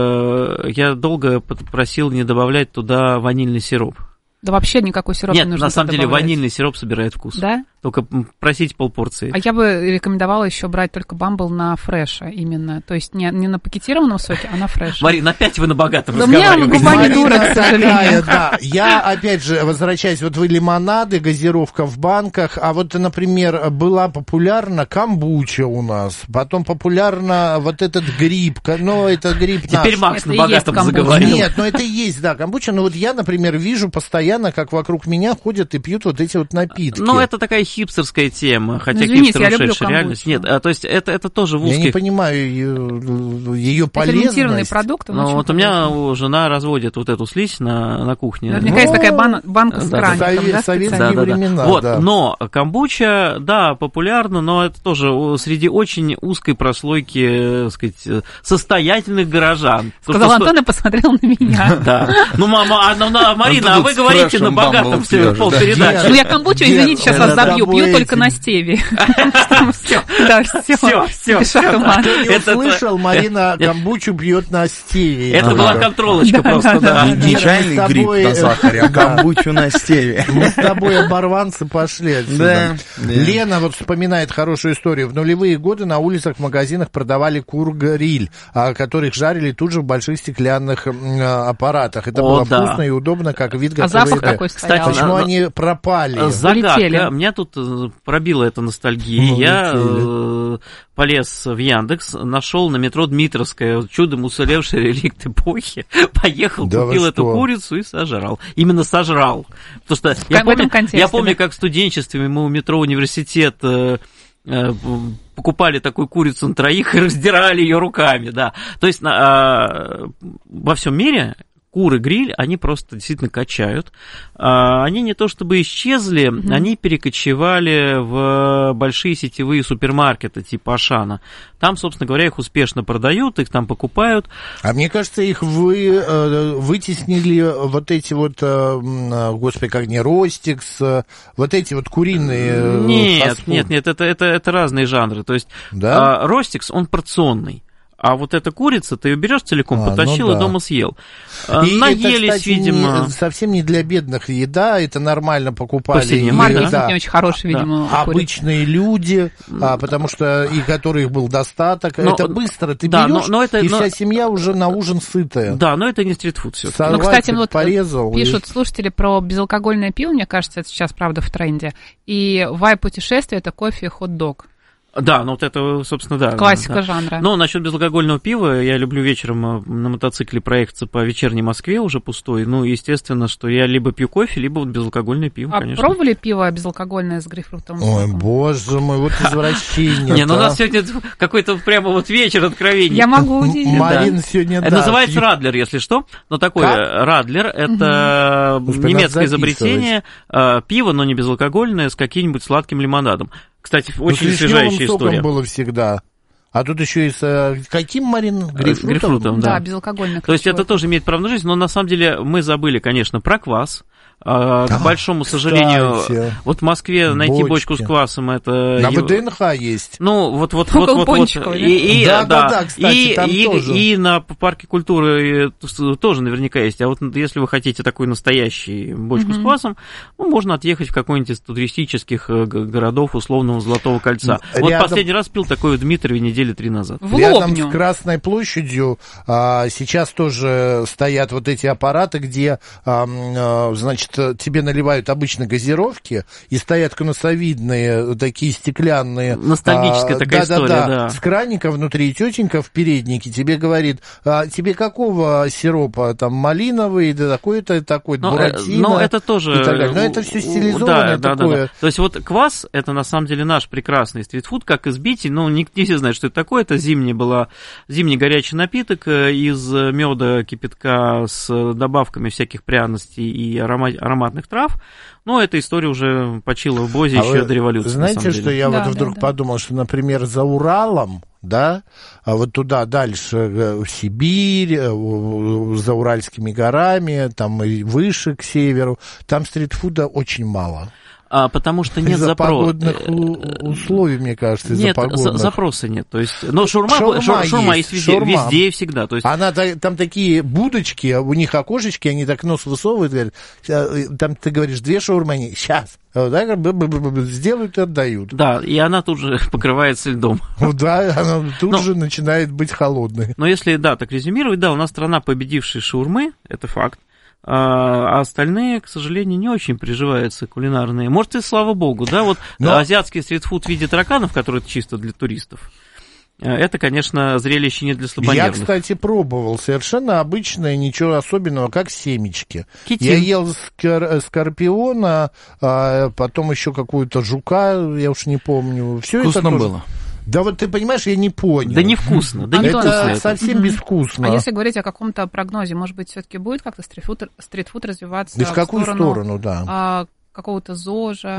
Speaker 1: я долго просил не добавлять туда ванильный сироп.
Speaker 2: Да вообще никакой сироп
Speaker 1: Нет,
Speaker 2: не нужно
Speaker 1: на самом деле
Speaker 2: добавлять.
Speaker 1: Ванильный сироп собирает вкус.
Speaker 2: Да?
Speaker 1: Только просить полпорции.
Speaker 2: А я бы рекомендовала еще брать только Бамбл на фреше именно. То есть не, не на пакетированном соке, а на фреше.
Speaker 1: Марина, опять вы на богатом
Speaker 2: да разговариваете. Да у меня губа не дура, к
Speaker 3: Такая,
Speaker 2: сожалению.
Speaker 3: да. Я, опять же, возвращаюсь, вот вы лимонады, газировка в банках, а вот, например, была популярна камбуча у нас, потом популярна вот этот гриб, ну, это гриб
Speaker 1: Теперь
Speaker 3: наш.
Speaker 1: Макс
Speaker 2: это
Speaker 1: на богатом заговорил.
Speaker 3: Нет, ну это и есть, да, камбуча, но вот я, например, вижу постоянно, как вокруг меня ходят и пьют вот эти вот напитки.
Speaker 1: Ну, это такая хипстерская тема, хотя
Speaker 2: ну, извините,
Speaker 1: хипстер ушедшая реальность. Нет, а, то есть это, это тоже в узких...
Speaker 3: Я не понимаю ее, ее полезность.
Speaker 2: Ферментированные продукты.
Speaker 1: Ну, вот у меня жена разводит вот эту слизь на, на кухне.
Speaker 2: Наверняка есть такая бан- банка с
Speaker 3: да,
Speaker 2: краником, да,
Speaker 3: советские
Speaker 1: да, да,
Speaker 3: времена,
Speaker 1: да. Вот,
Speaker 3: да.
Speaker 1: Но камбуча, да, популярна, но это тоже среди очень узкой прослойки, так сказать, состоятельных горожан.
Speaker 2: Сказал Антон и посмотрел на меня.
Speaker 1: Да. Ну, мама, Марина, а вы говорите на богатом все полпередачи.
Speaker 2: Ну, я камбучу, извините, сейчас вас забью. пью, пью только на стеве. Все, да, все,
Speaker 1: все, все.
Speaker 3: Кто не услышал, Марина камбучу пьет на стеве.
Speaker 1: Это была контролочка просто, да.
Speaker 11: Не чайный гриб на сахаре, а камбучу на стеве.
Speaker 3: Мы с тобой оборванцы пошли отсюда. Лена вот вспоминает хорошую историю. В нулевые годы на улицах, в магазинах продавали кур-гриль, которых жарили тут же в больших стеклянных аппаратах. Это было вкусно и удобно, как вид готовой еды.
Speaker 2: А запах какой стоял?
Speaker 3: Почему они пропали?
Speaker 1: Загадка. Меня тут пробила эта ностальгия. Я полез в Яндекс, нашел на метро Дмитровская чудом уцелевший реликт эпохи, поехал, да купил эту курицу и сожрал. Именно сожрал. Потому что я помню, я помню, как в студенчестве мы у метро Университет э, э, покупали такую курицу на троих и раздирали ее руками, да. То есть э, во всем мире куры-гриль, они просто действительно качают. Они не то чтобы исчезли, mm-hmm. они перекочевали в большие сетевые супермаркеты типа Ашана. Там, собственно говоря, их успешно продают, их там покупают.
Speaker 3: А мне кажется, их вы, вытеснили вот эти вот, господи, как не, Ростикс, вот эти вот куриные...
Speaker 1: Нет,
Speaker 3: фастфуд.
Speaker 1: нет, нет, это, это, это разные жанры. То есть
Speaker 3: да?
Speaker 1: Ростикс, он порционный. А вот эта курица, ты ее берешь целиком, а, потащил ну да. и дома съел.
Speaker 3: И
Speaker 1: наелись,
Speaker 3: это, кстати,
Speaker 1: видимо...
Speaker 3: Не, совсем не для бедных еда, это нормально покупали.
Speaker 2: Маркетинг
Speaker 3: да.
Speaker 2: не очень хороший, видимо.
Speaker 3: Да. Обычные люди, а, потому что и которых был достаток. Но, это быстро, ты да, берешь, но, но это, и но... вся семья уже на ужин сытая.
Speaker 1: Да, но это не стритфуд все.
Speaker 2: Ну, кстати, вот
Speaker 3: порезал,
Speaker 2: пишут
Speaker 3: и...
Speaker 2: слушатели про безалкогольное пиво, мне кажется, это сейчас, правда, в тренде. И вайб путешествия — это кофе и хот-дог.
Speaker 1: Да, ну вот это, собственно, да.
Speaker 2: Классика
Speaker 1: да.
Speaker 2: жанра.
Speaker 1: Но насчет безалкогольного пива, я люблю вечером на мотоцикле проехаться по вечерней Москве уже пустой. Ну, естественно, что я либо пью кофе, либо вот безалкогольное пиво,
Speaker 2: а
Speaker 1: конечно.
Speaker 2: Пробовали пиво безалкогольное с грейпфрутовым соком?
Speaker 3: Ой, боже мой, вот извращение.
Speaker 1: Не, ну у нас сегодня какой-то прямо вот вечер откровений.
Speaker 2: Я могу удивить.
Speaker 3: Марин сегодня, да.
Speaker 1: Это называется Радлер, если что. Но такое Радлер, это немецкое изобретение пива, но не безалкогольное, с каким-нибудь сладким лимонадом. Кстати, очень
Speaker 3: ну,
Speaker 1: свежайшая история.
Speaker 3: Было всегда. А тут еще и с каким, Марин? Грейпфрутом?
Speaker 1: Грейпфрутом, да.
Speaker 2: Да, безалкогольный.
Speaker 1: То есть это тоже имеет право на жизнь, но на самом деле мы забыли, конечно, про квас. А, к большому сожалению, кстати, вот в Москве найти бочки. Бочку с квасом это...
Speaker 3: На ВДНХ есть.
Speaker 1: Ну, вот, вот, вот, вот, вот. И, и, да, да, да, кстати, и, там и, тоже. И на парке культуры тоже наверняка есть. А вот если вы хотите такую настоящую бочку mm-hmm. с квасом, ну, можно отъехать в какой-нибудь из туристических городов условного Золотого кольца. Рядом... Вот последний раз пил такое в Дмитрове недели три назад.
Speaker 2: В
Speaker 3: Рядом
Speaker 2: Лобню.
Speaker 3: с Красной площадью а, сейчас тоже стоят вот эти аппараты, где, а, а, значит, тебе наливают обычно газировки, и стоят конусовидные, такие стеклянные.
Speaker 1: Ностальгическая а, такая да, история, да, да.
Speaker 3: С краником внутри, и тетенька в переднике тебе говорит, а, тебе какого сиропа, там, малиновый, да, такой-то, такой,
Speaker 1: но,
Speaker 3: буратино.
Speaker 1: Но это тоже...
Speaker 3: Но это все стилизованное
Speaker 1: да,
Speaker 3: такое.
Speaker 1: Да, да, да. То есть вот квас, это на самом деле наш прекрасный стритфуд, как избитий, ну, не, не все знают, что это такое, это зимний, была, зимний горячий напиток из меда, кипятка с добавками всяких пряностей и аромат, ароматных трав. Но эта история уже почила в Бозе а еще до революции.
Speaker 3: Знаете, что я
Speaker 2: да,
Speaker 3: вот вдруг
Speaker 2: да,
Speaker 3: подумал,
Speaker 2: да.
Speaker 3: что, например, за Уралом, да, а вот туда дальше, в Сибирь, за Уральскими горами, там и выше к северу, там стритфуда очень мало.
Speaker 1: А, потому что нет
Speaker 3: из-за
Speaker 1: запроса.
Speaker 3: погодных условий, мне кажется, из-за
Speaker 1: нет,
Speaker 3: погодных.
Speaker 1: Нет, запроса нет. То есть, но шаурма,
Speaker 3: шаурма,
Speaker 1: шаурма, шаурма есть, есть везде,
Speaker 3: шаурма.
Speaker 1: везде и всегда. То есть...
Speaker 3: Она, там такие будочки, у них окошечки, они так нос высовывают, говорят, там ты говоришь, две шаурмы, они сейчас сделают и отдают.
Speaker 1: Да, и она тут же покрывается льдом.
Speaker 3: Да, она тут
Speaker 1: но,
Speaker 3: же начинает быть холодной.
Speaker 1: Но если, да, так резюмировать, да, у нас страна победившей шаурмы, это факт. А остальные, к сожалению, не очень приживаются кулинарные. Может, и слава богу, да, вот Но... азиатский стритфуд в виде тараканов, который чисто для туристов, это, конечно, зрелище не для слабонервных.
Speaker 3: Я, кстати, пробовал совершенно обычное, ничего особенного, как семечки.
Speaker 1: Китин.
Speaker 3: Я ел скор- скорпиона, а потом еще какую-то жука, я уж не помню. Все
Speaker 11: вкусно
Speaker 3: это тоже...
Speaker 11: было.
Speaker 3: Да вот ты понимаешь, я не понял.
Speaker 1: Да невкусно. Да
Speaker 3: это
Speaker 1: невкусно
Speaker 3: совсем
Speaker 2: это.
Speaker 3: безвкусно.
Speaker 2: А если говорить о каком-то прогнозе, может быть, все-таки будет как-то стритфуд, стритфуд развиваться
Speaker 3: да в какую
Speaker 2: сторону,
Speaker 3: сторону, да.
Speaker 2: А, какого-то ЗОЖа?
Speaker 1: Нет.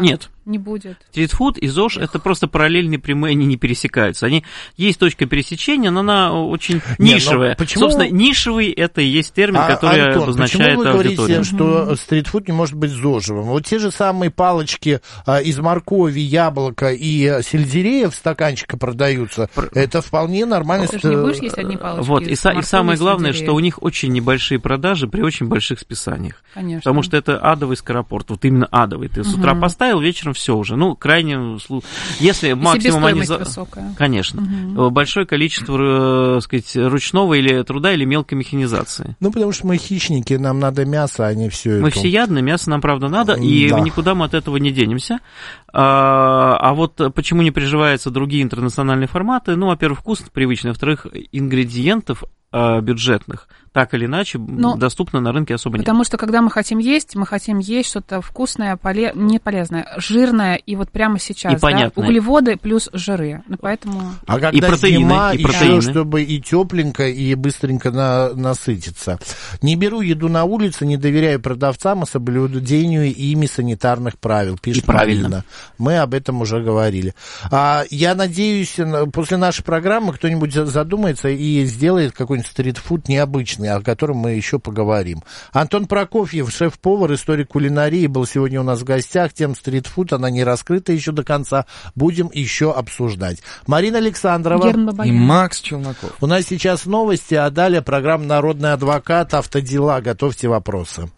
Speaker 2: Не будет.
Speaker 1: Стритфуд и ЗОЖ — это просто параллельные прямые, они не пересекаются. Они, есть точка пересечения, но она очень не, нишевая. Почему... Собственно, нишевый — это и есть термин, а, который Антон, обозначает
Speaker 3: почему вы
Speaker 1: аудиторию.
Speaker 3: Говорите, что стритфуд не может быть ЗОЖевым? Вот те же самые палочки а, из моркови, яблока и сельдерея в стаканчике продаются. Про... Это вполне нормально.
Speaker 2: Ты же не будешь есть одни палочки?
Speaker 1: Вот, и, и самое главное,
Speaker 2: сельдерея.
Speaker 1: что у них очень небольшие продажи при очень больших списаниях.
Speaker 2: Конечно.
Speaker 1: Потому что это адовый скоропорт, вот именно адовый. Ты угу. с утра поставил, вечером все уже. Ну, крайне... Если максимум они...
Speaker 2: высокая.
Speaker 1: Конечно.
Speaker 2: Угу.
Speaker 1: Большое количество, так сказать, ручного или труда, или мелкой механизации.
Speaker 3: Ну, потому что мы хищники, нам надо мясо, а не все это.
Speaker 1: Мы всеядны, мясо нам, правда, надо, и да. никуда мы от этого не денемся. А, а вот почему не приживаются другие интернациональные форматы? Ну, во-первых, вкус привычный, во-вторых, ингредиентов бюджетных, так или иначе, Но доступно на рынке особо
Speaker 2: потому
Speaker 1: нет.
Speaker 2: Потому что, когда мы хотим есть, мы хотим есть что-то вкусное, поле... не полезное, жирное, и вот прямо сейчас,
Speaker 1: и
Speaker 2: да? Углеводы плюс жиры. Ну, поэтому...
Speaker 3: А когда
Speaker 1: и протеины,
Speaker 3: зима,
Speaker 1: и протеины.
Speaker 3: Еще, чтобы и тепленько, и быстренько на... насытиться. Не беру еду на улице, не доверяю продавцам, а соблюдению ими санитарных правил, пишет
Speaker 1: и правильно.
Speaker 3: Марина. Мы об этом уже говорили. А, я надеюсь, после нашей программы кто-нибудь задумается и сделает какой-нибудь стритфуд необычный, о котором мы еще поговорим. Антон Прокофьев, шеф-повар, историк кулинарии, был сегодня у нас в гостях. Тема стритфуд, она не раскрыта еще до конца. Будем еще обсуждать. Марина Александрова
Speaker 11: и Макс Челноков.
Speaker 3: У нас сейчас новости, а далее программа «Народный адвокат», «Автодела». Готовьте вопросы.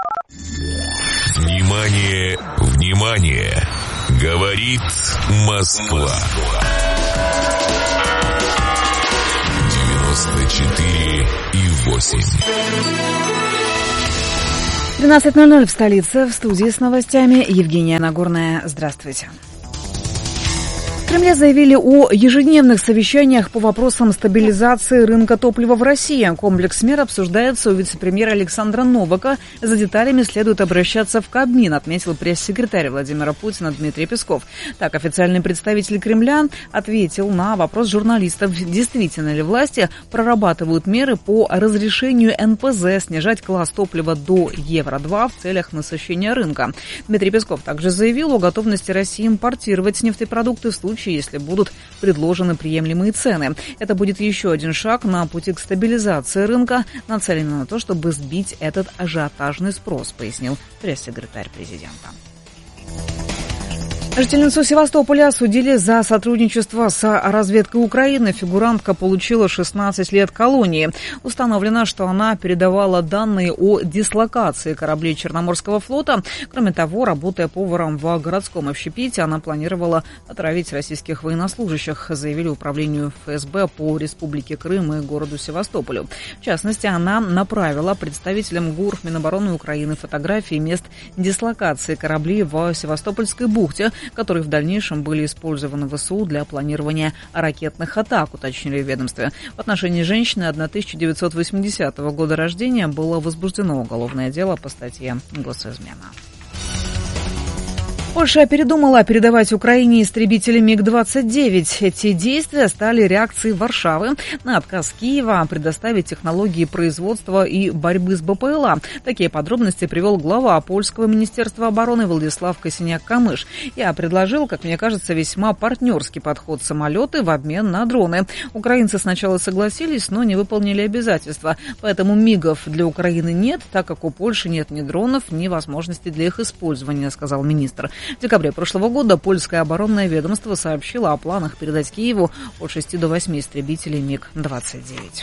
Speaker 5: Внимание, внимание! Говорит Москва. девяносто четыре и восемь.
Speaker 4: тринадцать ноль ноль в столице. В студии с новостями Евгения Нагорная. Здравствуйте. В Кремле заявили о ежедневных совещаниях по вопросам стабилизации рынка топлива в России. Комплекс мер обсуждается у вице-премьера Александра Новака. За деталями следует обращаться в Кабмин, отметил пресс-секретарь Владимира Путина Дмитрий Песков. Так, официальный представитель Кремля ответил на вопрос журналистов, действительно ли власти прорабатывают меры по разрешению эн пэ зэ снижать класс топлива до евро два в целях насыщения рынка. Дмитрий Песков также заявил о готовности России импортировать нефтепродукты в случае, если будут предложены приемлемые цены. Это будет еще один шаг на пути к стабилизации рынка, нацеленный на то, чтобы сбить этот ажиотажный спрос, пояснил пресс-секретарь президента. Жительницу Севастополя осудили за сотрудничество с разведкой Украины. Фигурантка получила шестнадцать лет колонии. Установлено, что она передавала данные о дислокации кораблей Черноморского флота. Кроме того, работая поваром в городском общепите, она планировала отравить российских военнослужащих, заявили управлению эф эс бэ по Республике Крым и городу Севастополю. В частности, она направила представителям ГУР Минобороны Украины фотографии мест дислокации кораблей в Севастопольской бухте, которые в дальнейшем были использованы в вэ эс у для планирования ракетных атак, уточнили в ведомстве. В отношении женщины тысяча девятьсот восьмидесятого года рождения было возбуждено уголовное дело по статье «Госизмена». Польша передумала передавать Украине истребители миг двадцать девять. Эти действия стали реакцией Варшавы на отказ Киева предоставить технологии производства и борьбы с бэ пэ эл а. Такие подробности привел глава польского министерства обороны Владислав Косиняк-Камыш. Я предложил, как мне кажется, весьма партнерский подход: самолеты в обмен на дроны. Украинцы сначала согласились, но не выполнили обязательства. Поэтому мигов для Украины нет, так как у Польши нет ни дронов, ни возможности для их использования, сказал министр. В декабре прошлого года польское оборонное ведомство сообщило о планах передать Киеву от шести до восьми истребителей миг двадцать девять.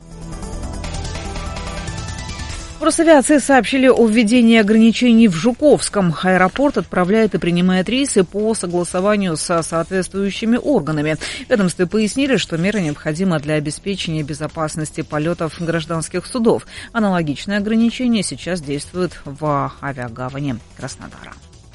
Speaker 4: В Росавиации сообщили о введении ограничений в Жуковском. Аэропорт отправляет и принимает рейсы по согласованию со соответствующими органами. В ведомстве пояснили, что меры необходимы для обеспечения безопасности полетов гражданских судов. Аналогичные ограничения сейчас действуют в авиагавани Краснодара.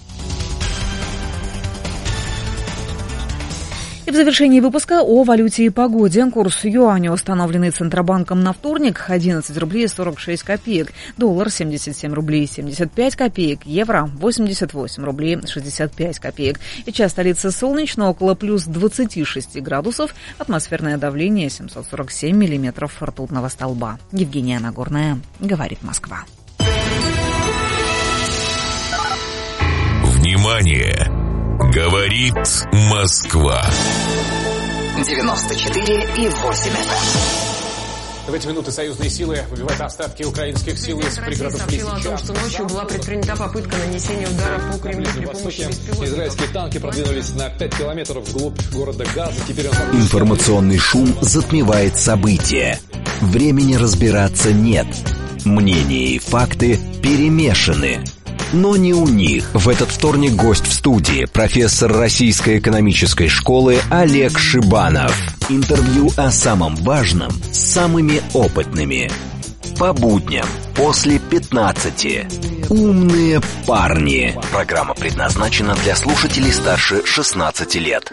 Speaker 4: И в завершении выпуска о валюте и погоде. Курс юаня, установленный Центробанком на вторник, одиннадцать рублей сорок шесть копеек. Доллар семьдесят семь рублей семьдесят пять копеек. Евро восемьдесят восемь рублей шестьдесят пять копеек. Сейчас столица солнечно, около плюс двадцати шести градусов. Атмосферное давление семьсот сорок семь миллиметров ртутного столба. Евгения Нагорная, говорит Москва.
Speaker 5: Внимание! Говорит Москва.
Speaker 12: девяносто четыре и восемь эф эм.
Speaker 13: В эти минуты союзные силы выбивают остатки украинских сил из пригородов Лисичанска.
Speaker 14: Сообщила о том, что ночью была предпринята попытка нанесения удара по Кремлю при помощи беспилотников.
Speaker 13: Израильские танки продвинулись на пять километров вглубь города Газа. Теперь он...
Speaker 8: Информационный шум затмевает события. Времени разбираться нет. Мнения и факты перемешаны. Но не у них. В этот вторник гость в студии, профессор Российской экономической школы Олег Шибанов. Интервью о самом важном с самыми опытными. По будням после пятнадцати. Умные парни. Программа предназначена для слушателей старше шестнадцати лет.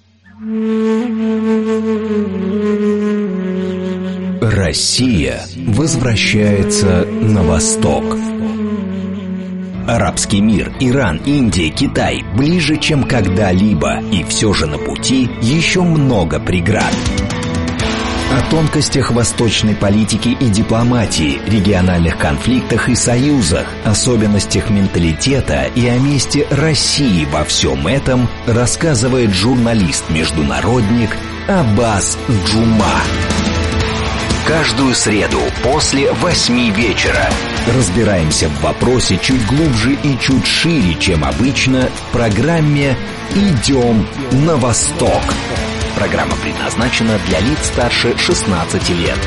Speaker 8: Россия возвращается на восток. Арабский мир, Иран, Индия, Китай ближе, чем когда-либо, и все же на пути еще много преград. О тонкостях восточной политики и дипломатии, региональных конфликтах и союзах, особенностях менталитета и о месте России во всем этом рассказывает журналист-международник Аббас Джума. Каждую среду после восьми вечера разбираемся в вопросе чуть глубже и чуть шире, чем обычно, в программе «Идем на восток». Программа предназначена для лиц старше шестнадцати лет.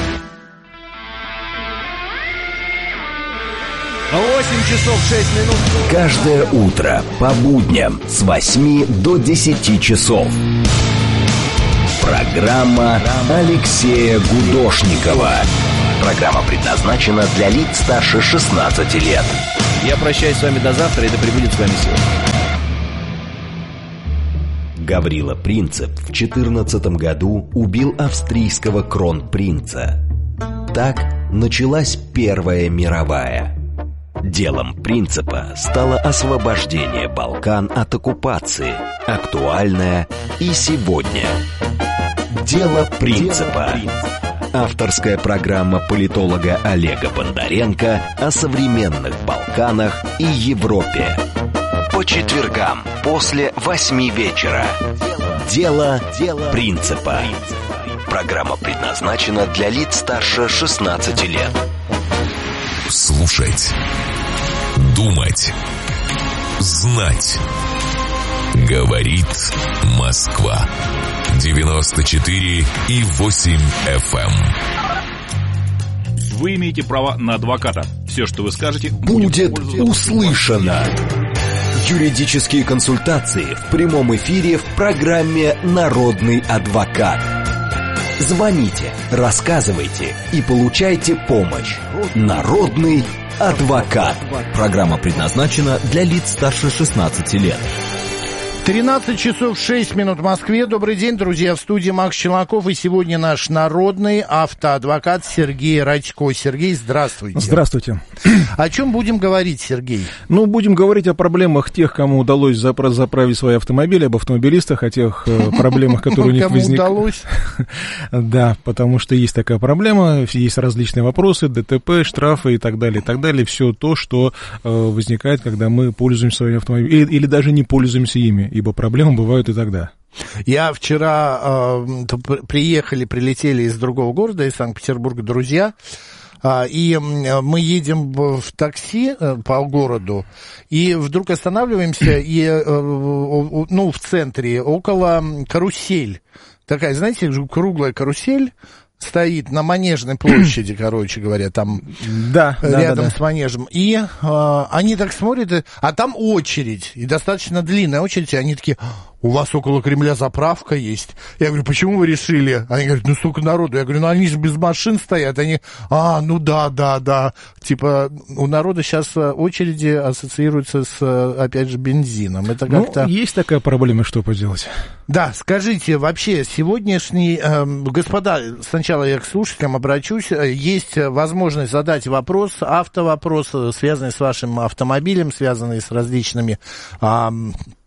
Speaker 10: восемь часов шесть минут.
Speaker 8: Каждое утро по будням с восьми до десяти часов. Программа Алексея Гудошникова. Программа предназначена для лиц старше шестнадцати лет.
Speaker 11: Я прощаюсь с вами до завтра, и да пребудет с вами сила.
Speaker 8: Гаврила Принцип в четырнадцатом году убил австрийского кронпринца. Так началась Первая мировая. Делом Принципа стало освобождение Балкан от оккупации, актуальное и сегодня. Дело Принципа. Авторская программа политолога Олега Бондаренко о современных Балканах и Европе. По четвергам после восьми вечера. Дело Принципа. Программа предназначена для лиц старше шестнадцати лет.
Speaker 5: Слушать, думать, знать. Говорит Москва. девяносто четыре и восемь эф эм.
Speaker 7: Вы имеете право на адвоката. Все, что вы скажете,
Speaker 8: будет услышано. Юридические консультации в прямом эфире в программе «Народный адвокат». Звоните, рассказывайте и получайте помощь. Народный адвокат. Программа предназначена для лиц старше шестнадцати лет.
Speaker 3: тринадцать часов шесть минут в Москве. Добрый день, друзья, в студии Макс Челноков. И сегодня наш народный автоадвокат Сергей Радько. Сергей, здравствуйте.
Speaker 15: Здравствуйте.
Speaker 3: О чем будем говорить, Сергей?
Speaker 15: Ну, будем говорить о проблемах тех, кому удалось запра- заправить свои автомобили, об автомобилистах, о тех э, проблемах, которые у них возникли.
Speaker 3: Кому удалось?
Speaker 15: Да, потому что есть такая проблема, есть различные вопросы, ДТП, штрафы и так далее, и так далее. Все то, что э, возникает, когда мы пользуемся своими автомобилями, или, или даже не пользуемся ими, ибо проблемы бывают и тогда.
Speaker 3: Я вчера э, приехали, прилетели из другого города, из Санкт-Петербурга, друзья, э, и мы едем в такси э, по городу, и вдруг останавливаемся, и, э, ну, в центре, около карусель. Такая, знаете, круглая карусель. Стоит на Манежной площади, короче говоря, там
Speaker 15: да,
Speaker 3: рядом
Speaker 15: да, да,
Speaker 3: с Манежем. И э, они так смотрят, а там очередь, и достаточно длинная очередь, и они такие: у вас около Кремля заправка есть. Я говорю: почему вы решили? Они говорят: ну столько народу. Я говорю: ну они же без машин стоят. Они: а, ну да, да, да. Типа у народа сейчас очереди ассоциируются с, опять же, бензином. Это как-то...
Speaker 15: Ну, есть такая проблема, что поделать.
Speaker 3: Да, скажите, вообще сегодняшний... Э, господа, сначала я к слушателям обращусь. Есть возможность задать вопрос, автовопрос, связанный с вашим автомобилем, связанный с различными... Э,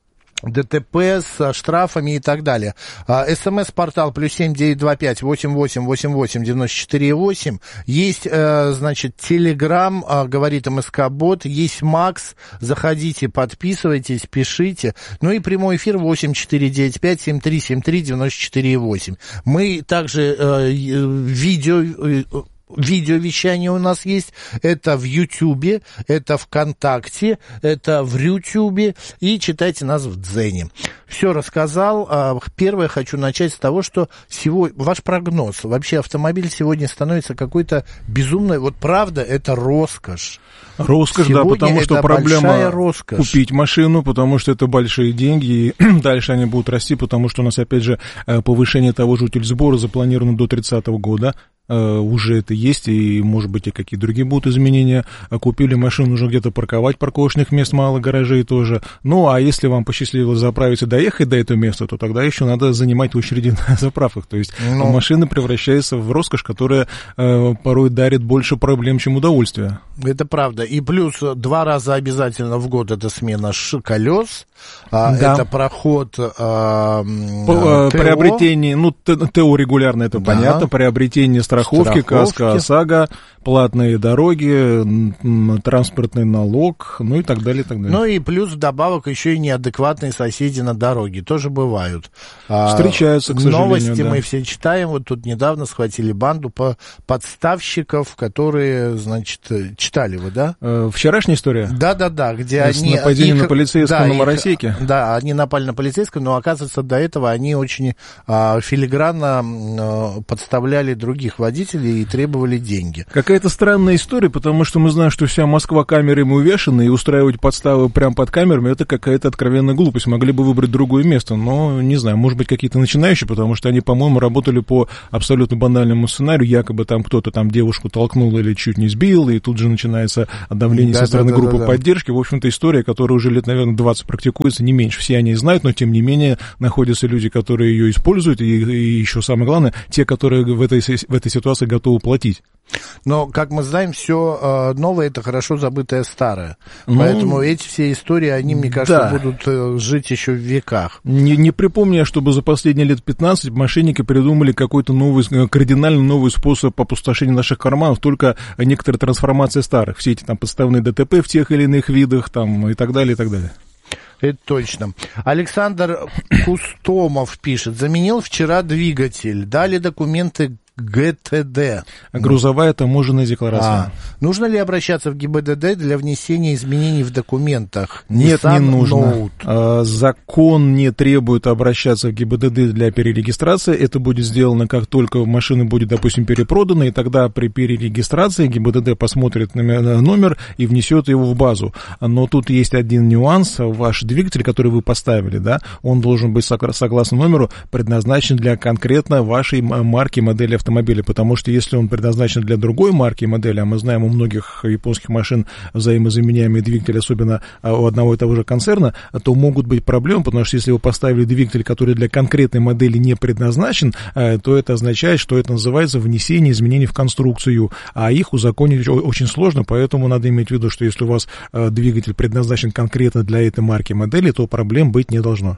Speaker 3: ДТП с штрафами и так далее. СМС-портал плюс семь девять два пять восемь восемь восемь восемь девяносто четыре восемь. Есть, значит, Телеграм, говорит МСК-бот, есть Макс, заходите, подписывайтесь, пишите. Ну и прямой эфир восемь четыре девять пять семь три семь три девяносто четыре восемь. Мы также э, видео... Видеовещание у нас есть, это в Ютьюбе, это ВКонтакте, это в Рютюбе, и читайте нас в Дзене. Все рассказал. Первое хочу начать с того, что сегодня, ваш прогноз, вообще автомобиль сегодня становится какой-то безумной, вот правда, это роскошь.
Speaker 15: Роскошь,
Speaker 3: сегодня
Speaker 15: да, потому что проблема
Speaker 3: роскошь.
Speaker 15: Купить машину, потому что это большие деньги, и дальше они будут расти, потому что у нас, опять же, повышение того же утильсбора запланировано до тридцатого года. Uh, уже это есть, и, может быть, и какие другие будут изменения. Купили машину, нужно где-то парковать, парковочных мест мало, гаражей тоже. Ну, а если вам посчастливилось заправить и доехать до этого места, то тогда еще надо занимать очереди на заправках. То есть ну... машина превращается в роскошь, которая uh, порой дарит больше проблем, чем удовольствия.
Speaker 3: Это правда. И плюс два раза обязательно в год это смена колес, да. Это проход а,
Speaker 15: По, ТО. Приобретение, ну, ТО регулярно, это да. Понятно, приобретение страховки, страховки, каска ОСАГО, платные дороги, транспортный налог, ну и так далее, и так далее.
Speaker 3: Ну и плюс вдобавок еще и неадекватные соседи на дороге, тоже бывают.
Speaker 15: Встречаются, к сожалению.
Speaker 3: Новости
Speaker 15: да.
Speaker 3: мы все читаем, вот тут недавно схватили банду по подставщиков, которые, значит, читали вы, да?
Speaker 15: Э, вчерашняя история?
Speaker 3: Да-да-да, где
Speaker 15: с
Speaker 3: они...
Speaker 15: нападением
Speaker 3: их,
Speaker 15: на полицейского
Speaker 3: да,
Speaker 15: на
Speaker 3: их,
Speaker 15: Моросейке?
Speaker 3: Да, они напали на полицейского, но, оказывается, до этого они очень а, филигранно а, подставляли других водителей и требовали деньги.
Speaker 15: Какая-то странная история, потому что мы знаем, что вся Москва камерами увешана, и устраивать подставы прямо под камерами, это какая-то откровенная глупость. Могли бы выбрать другое место, но, не знаю, может быть, какие-то начинающие, потому что они, по-моему, работали по абсолютно банальному сценарию, якобы там кто-то там девушку толкнул или чуть не сбил, и тут же начинается давление да, со стороны да, группы да, да, поддержки. В общем-то, история, которая уже лет, наверное, двадцать практикуется, не меньше. Все они знают, но, тем не менее, находятся люди, которые ее используют, и, и еще самое главное, те, которые в этой, в этой ситуации готовы платить.
Speaker 3: Но, как мы знаем, все э, новое — это хорошо забытое старое.
Speaker 15: Ну,
Speaker 3: поэтому эти все истории, они, мне кажется,
Speaker 15: да.
Speaker 3: будут э, жить еще в веках.
Speaker 15: Не, не припомню, чтобы за последние лет пятнадцать мошенники придумали какой-то новый, кардинально новый способ опустошения наших карманов, только некоторая трансформация старых. Все эти там подставные ДТП в тех или иных видах там, и так далее, и так далее.
Speaker 3: Это точно. Александр Кустомов пишет: заменил вчера двигатель, дали документы ГТД.
Speaker 15: Грузовая таможенная декларация.
Speaker 3: А, нужно ли обращаться в ГИБДД для внесения изменений в документах?
Speaker 15: Нет,
Speaker 3: Nissan
Speaker 15: не нужно.
Speaker 3: Note.
Speaker 15: А, закон не требует обращаться в ГИБДД для перерегистрации. Это будет сделано, как только машина будет, допустим, перепродана, и тогда при перерегистрации ГИБДД посмотрит на номер и внесет его в базу. Но тут есть один нюанс. Ваш двигатель, который вы поставили, да, он должен быть, согласно номеру, предназначен для конкретно вашей марки, модели автомобиля, потому что если он предназначен для другой марки и модели, а мы знаем, у многих японских машин взаимозаменяемые двигатели, особенно у одного и того же концерна, то могут быть проблемы, потому что если вы поставили двигатель, который для конкретной модели не предназначен, то это означает, что это называется внесение изменений в конструкцию, а их узаконить очень сложно, поэтому надо иметь в виду, что если у вас двигатель предназначен конкретно для этой марки и модели, то проблем быть не должно.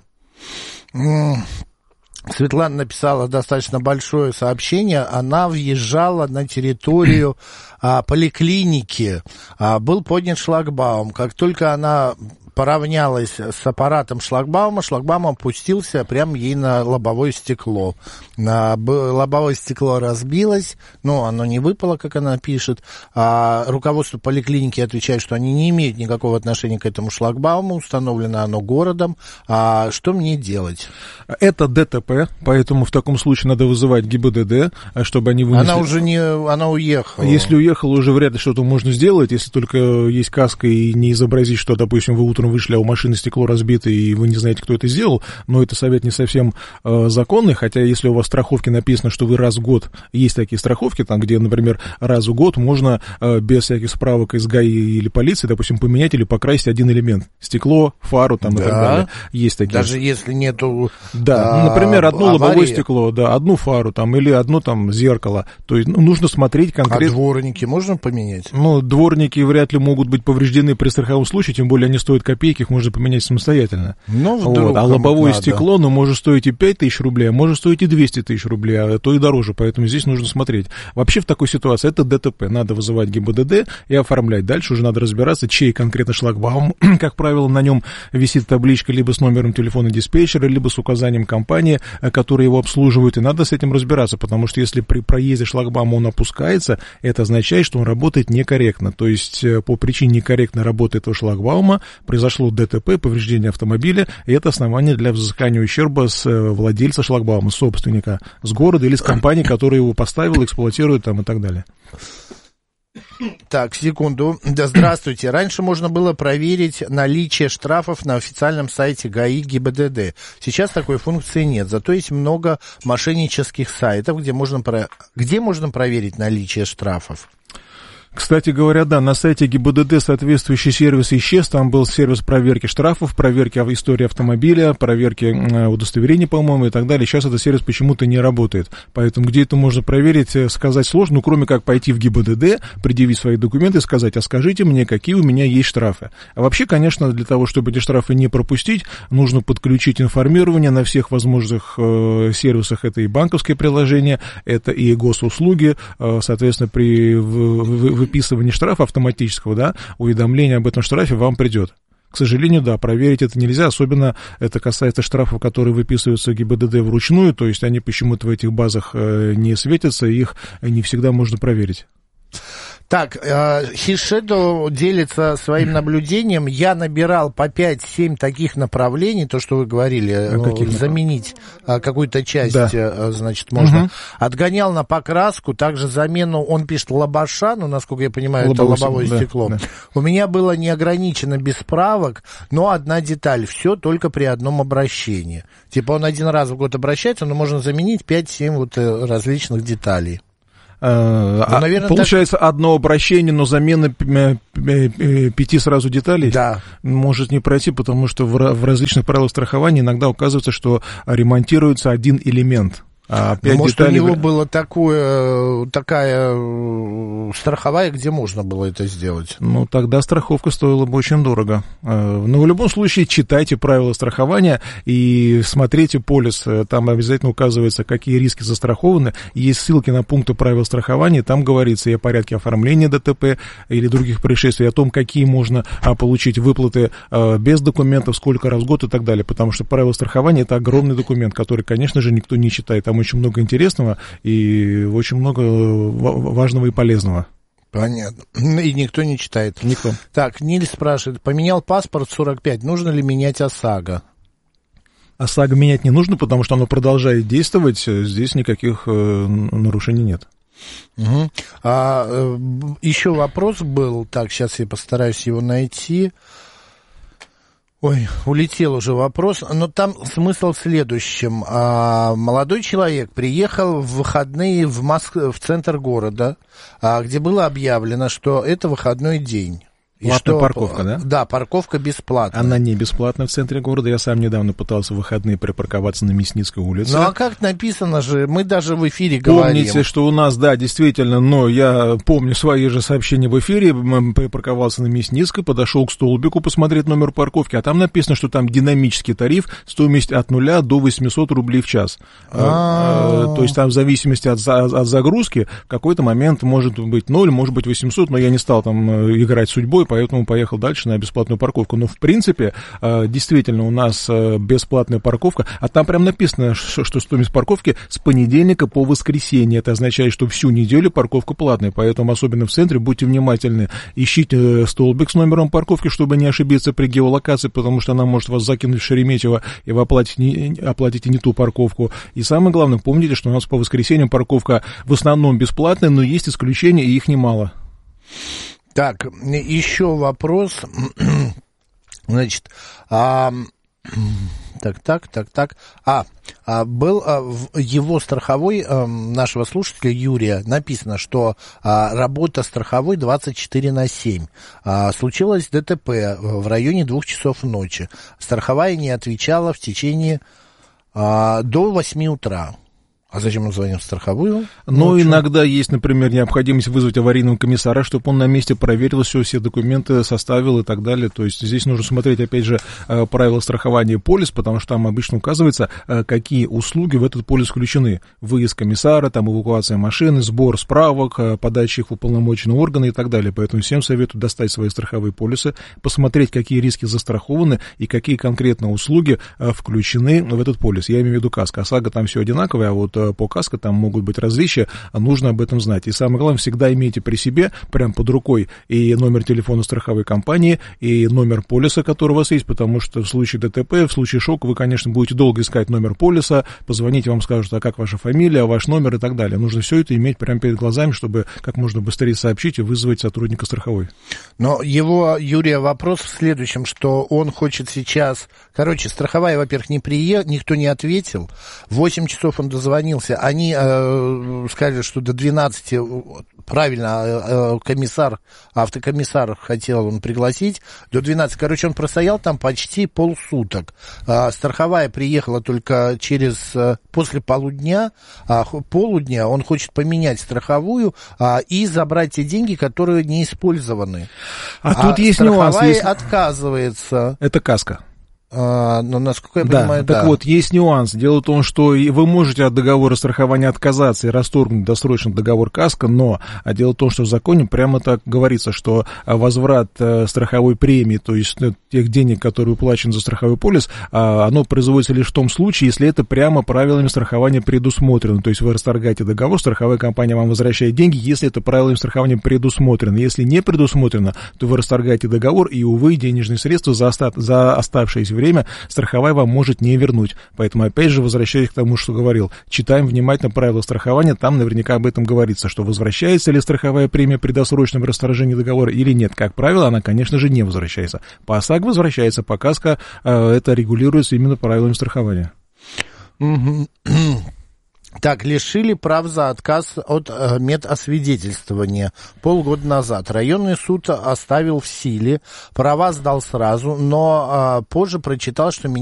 Speaker 3: Светлана написала достаточно большое сообщение. Она въезжала на территорию а, поликлиники. А, был поднят шлагбаум. Как только она поравнялась с аппаратом шлагбаума, шлагбаум опустился прямо ей на лобовое стекло. На, лобовое стекло разбилось, но оно не выпало, как она пишет. А руководство поликлиники отвечает, что они не имеют никакого отношения к этому шлагбауму, установлено оно городом. А что мне делать?
Speaker 15: Это ДТП, поэтому в таком случае надо вызывать ГИБДД, чтобы они вынесли...
Speaker 3: Она уже не... Она уехала.
Speaker 15: Если уехала, уже вряд ли что-то можно сделать, если только есть каска и не изобразить, что, допустим, вы утром вышли, а у машины стекло разбито, и вы не знаете, кто это сделал, но это совет не совсем э, законный, хотя если у вас в страховке написано, что вы раз в год, есть такие страховки, там, где, например, раз в год можно э, без всяких справок из ГАИ или полиции, допустим, поменять или покрасить один элемент. Стекло, фару там, да. И так далее. Есть такие.
Speaker 3: Даже если нету...
Speaker 15: Да, а, например, одно аварии. Лобовое стекло, да, одну фару там, или одно там зеркало. То есть ну, нужно смотреть конкретно.
Speaker 3: А дворники можно поменять?
Speaker 15: Ну, дворники вряд ли могут быть повреждены при страховом случае, тем более они стоят копейки. копейки, их можно поменять самостоятельно.
Speaker 3: Ну,
Speaker 15: вот. А лобовое надо. Стекло, ну, может стоить и пять тысяч рублей, а может стоить и двести тысяч рублей, а то и дороже, поэтому здесь нужно смотреть. Вообще в такой ситуации это ДТП, надо вызывать ГИБДД и оформлять. Дальше уже надо разбираться, чей конкретно шлагбаум, как правило, на нем висит табличка либо с номером телефона диспетчера, либо с указанием компании, которая его обслуживает, и надо с этим разбираться, потому что если при проезде шлагбаума он опускается, это означает, что он работает некорректно, то есть по причине некорректной работы этого шлагбаума произошло ДТП, повреждение автомобиля, и это основание для взыскания ущерба с владельца шлагбаума, собственника, с города или с компании, которая его поставила, эксплуатирует там и так далее.
Speaker 3: Так, секунду. Да, здравствуйте. Раньше можно было проверить наличие штрафов на официальном сайте ГАИ ГИБДД. Сейчас такой функции нет. Зато есть много мошеннических сайтов, где можно, про... где можно проверить наличие штрафов.
Speaker 15: Кстати говоря, да, на сайте ГИБДД соответствующий сервис исчез, там был сервис проверки штрафов, проверки истории автомобиля, проверки удостоверений, по-моему, и так далее. Сейчас этот сервис почему-то не работает, поэтому где это можно проверить, сказать сложно, ну, кроме как пойти в ГИБДД, предъявить свои документы и сказать, а скажите мне, какие у меня есть штрафы. А вообще, конечно, для того, чтобы эти штрафы не пропустить, нужно подключить информирование на всех возможных э, сервисах, это и банковские приложения, это и госуслуги, э, соответственно, при в, в, выписывании штрафа автоматического, да, уведомление об этом штрафе вам придет. К сожалению, да, проверить это нельзя, особенно это касается штрафов, которые выписываются ГИБДД вручную, то есть они почему-то в этих базах не светятся, их не всегда можно проверить.
Speaker 3: Так, Хишедо делится своим наблюдением. Я набирал по пять-семь таких направлений, то, что вы говорили, а заменить какую-то часть, да. Значит, можно. Угу. Отгонял на покраску, также замену, он пишет лобаша, ну, насколько я понимаю, лобовое, это лобовое да, стекло. Да. У меня было не ограничено без правок, но одна деталь, все только при одном обращении. Типа он один раз в год обращается, но можно заменить пять-семь вот различных деталей.
Speaker 15: Ну, наверное, получается, так... одно обращение, но замена пяти сразу деталей
Speaker 3: да.
Speaker 15: может не пройти, потому что в различных правилах страхования иногда указывается, что ремонтируется один элемент. А
Speaker 3: ну, может, деталей... у него была такое, такая страховая, где можно было это сделать?
Speaker 15: Ну, тогда страховка стоила бы очень дорого. Но в любом случае читайте правила страхования и смотрите полис. Там обязательно указывается, какие риски застрахованы. Есть ссылки на пункты правил страхования. Там говорится и о порядке оформления ДТП или других происшествий, о том, какие можно получить выплаты без документов, сколько раз в год и так далее. Потому что правила страхования — это огромный документ, который, конечно же, никто не читает. Там очень много интересного и очень много важного и полезного.
Speaker 3: Понятно. И никто не читает.
Speaker 15: Никто.
Speaker 3: Так, Ниль спрашивает, поменял паспорт сорок пять, нужно ли менять ОСАГО?
Speaker 15: ОСАГО менять не нужно, потому что оно продолжает действовать, здесь никаких нарушений нет.
Speaker 3: Угу. А, еще вопрос был, так, сейчас я постараюсь его найти. Ой, улетел уже вопрос, но там смысл в следующем. А, молодой человек приехал в выходные в, Моск... в центр города, а, где было объявлено, что это выходной день.
Speaker 15: И что, парковка, да?
Speaker 3: Да, парковка бесплатная.
Speaker 15: Она не бесплатная в центре города. Я сам недавно пытался в выходные припарковаться на Мясницкой улице.
Speaker 3: Ну, а как написано же, мы даже в эфире говорим.
Speaker 15: Помните, что у нас, да, действительно, но я помню свои же сообщения в эфире, припарковался на Мясницкой, подошел к столбику посмотреть номер парковки, а там написано, что там динамический тариф, стоимость от нуля до восемьсот рублей в час. А-а-а. То есть там в зависимости от, от загрузки в какой-то момент может быть ноль, может быть восемьсот, но я не стал там играть судьбой, поэтому поехал дальше на бесплатную парковку. Но, в принципе, действительно, у нас бесплатная парковка, а там прям написано, что стоимость парковки с понедельника по воскресенье. Это означает, что всю неделю парковка платная, поэтому, особенно в центре, будьте внимательны. Ищите столбик с номером парковки, чтобы не ошибиться при геолокации, потому что она может вас закинуть в Шереметьево, и вы оплатите не, оплатите не ту парковку. И самое главное, помните, что у нас по воскресеньям парковка в основном бесплатная, но есть исключения, и их немало.
Speaker 3: Так, еще вопрос. Значит, а, так, так, так, так. А, а был а, в его страховой а, нашего слушателя Юрия написано, что а, работа страховой двадцать четыре на семь. А, случилось ДТП в районе двух часов ночи. Страховая не отвечала в течение а, до восьми утра. А зачем мы звоним в страховую?
Speaker 15: Но
Speaker 3: ну,
Speaker 15: иногда есть, например, необходимость вызвать аварийного комиссара, чтобы он на месте проверил все, все документы составил и так далее. То есть здесь нужно смотреть, опять же, правила страхования полис, потому что там обычно указывается, какие услуги в этот полис включены. Выезд комиссара, там эвакуация машины, сбор справок, подача их в уполномоченные органы и так далее. Поэтому всем советую достать свои страховые полисы, посмотреть, какие риски застрахованы и какие конкретно услуги включены в этот полис. Я имею в виду КАСКО. ОСАГО там все одинаковое, а вот по КАСКО там могут быть различия, нужно об этом знать. И самое главное, всегда имейте при себе, прям под рукой, и номер телефона страховой компании, и номер полиса, который у вас есть, потому что в случае ДТП, в случае шока вы, конечно, будете долго искать номер полиса, позвонить, вам скажут, а как ваша фамилия, ваш номер и так далее. Нужно все это иметь прямо перед глазами, чтобы как можно быстрее сообщить и вызвать сотрудника страховой.
Speaker 3: Но его, Юрия, вопрос в следующем, что он хочет сейчас... Короче, страховая, во-первых, не приехала, никто не ответил. В восемь часов он дозвонился. Они э, сказали, что до двенадцати, правильно, э, комиссар, автокомиссар хотел он пригласить, до двенадцати. Короче, он простоял там почти полсуток. Э, страховая приехала только через, э, после полудня, э, полудня он хочет поменять страховую э, и забрать те деньги, которые не использованы.
Speaker 15: А, а тут есть нюанс.
Speaker 3: Страховая
Speaker 15: есть...
Speaker 3: отказывается.
Speaker 15: Это КАСКО.
Speaker 3: А, ну, насколько я
Speaker 15: да,
Speaker 3: понимаю,
Speaker 15: так
Speaker 3: да.
Speaker 15: вот, есть нюанс. Дело в том, что вы можете от договора страхования отказаться и расторгнуть досрочно договор КАСКО, но а дело в том, что в законе прямо так говорится, что возврат страховой премии, то есть тех денег, которые уплачены за страховой полис, оно производится лишь в том случае, если это прямо правилами страхования предусмотрено. То есть вы расторгаете договор, страховая компания вам возвращает деньги, если это правилами страхования предусмотрено. Если не предусмотрено, то вы расторгаете договор, и, увы, денежные средства за, оста- за оставшиеся время страховая вам может не вернуть. Поэтому, опять же, возвращаясь к тому, что говорил, читаем внимательно правила страхования, там наверняка об этом говорится, что возвращается ли страховая премия при досрочном расторжении договора или нет. Как правило, она, конечно же, не возвращается. По ОСАГО возвращается, по КАСКО э, это регулируется именно правилами страхования.
Speaker 3: Так, лишили прав за отказ от э, медосвидетельствования полгода назад. Районный суд оставил в силе, права сдал сразу, но э, позже прочитал, что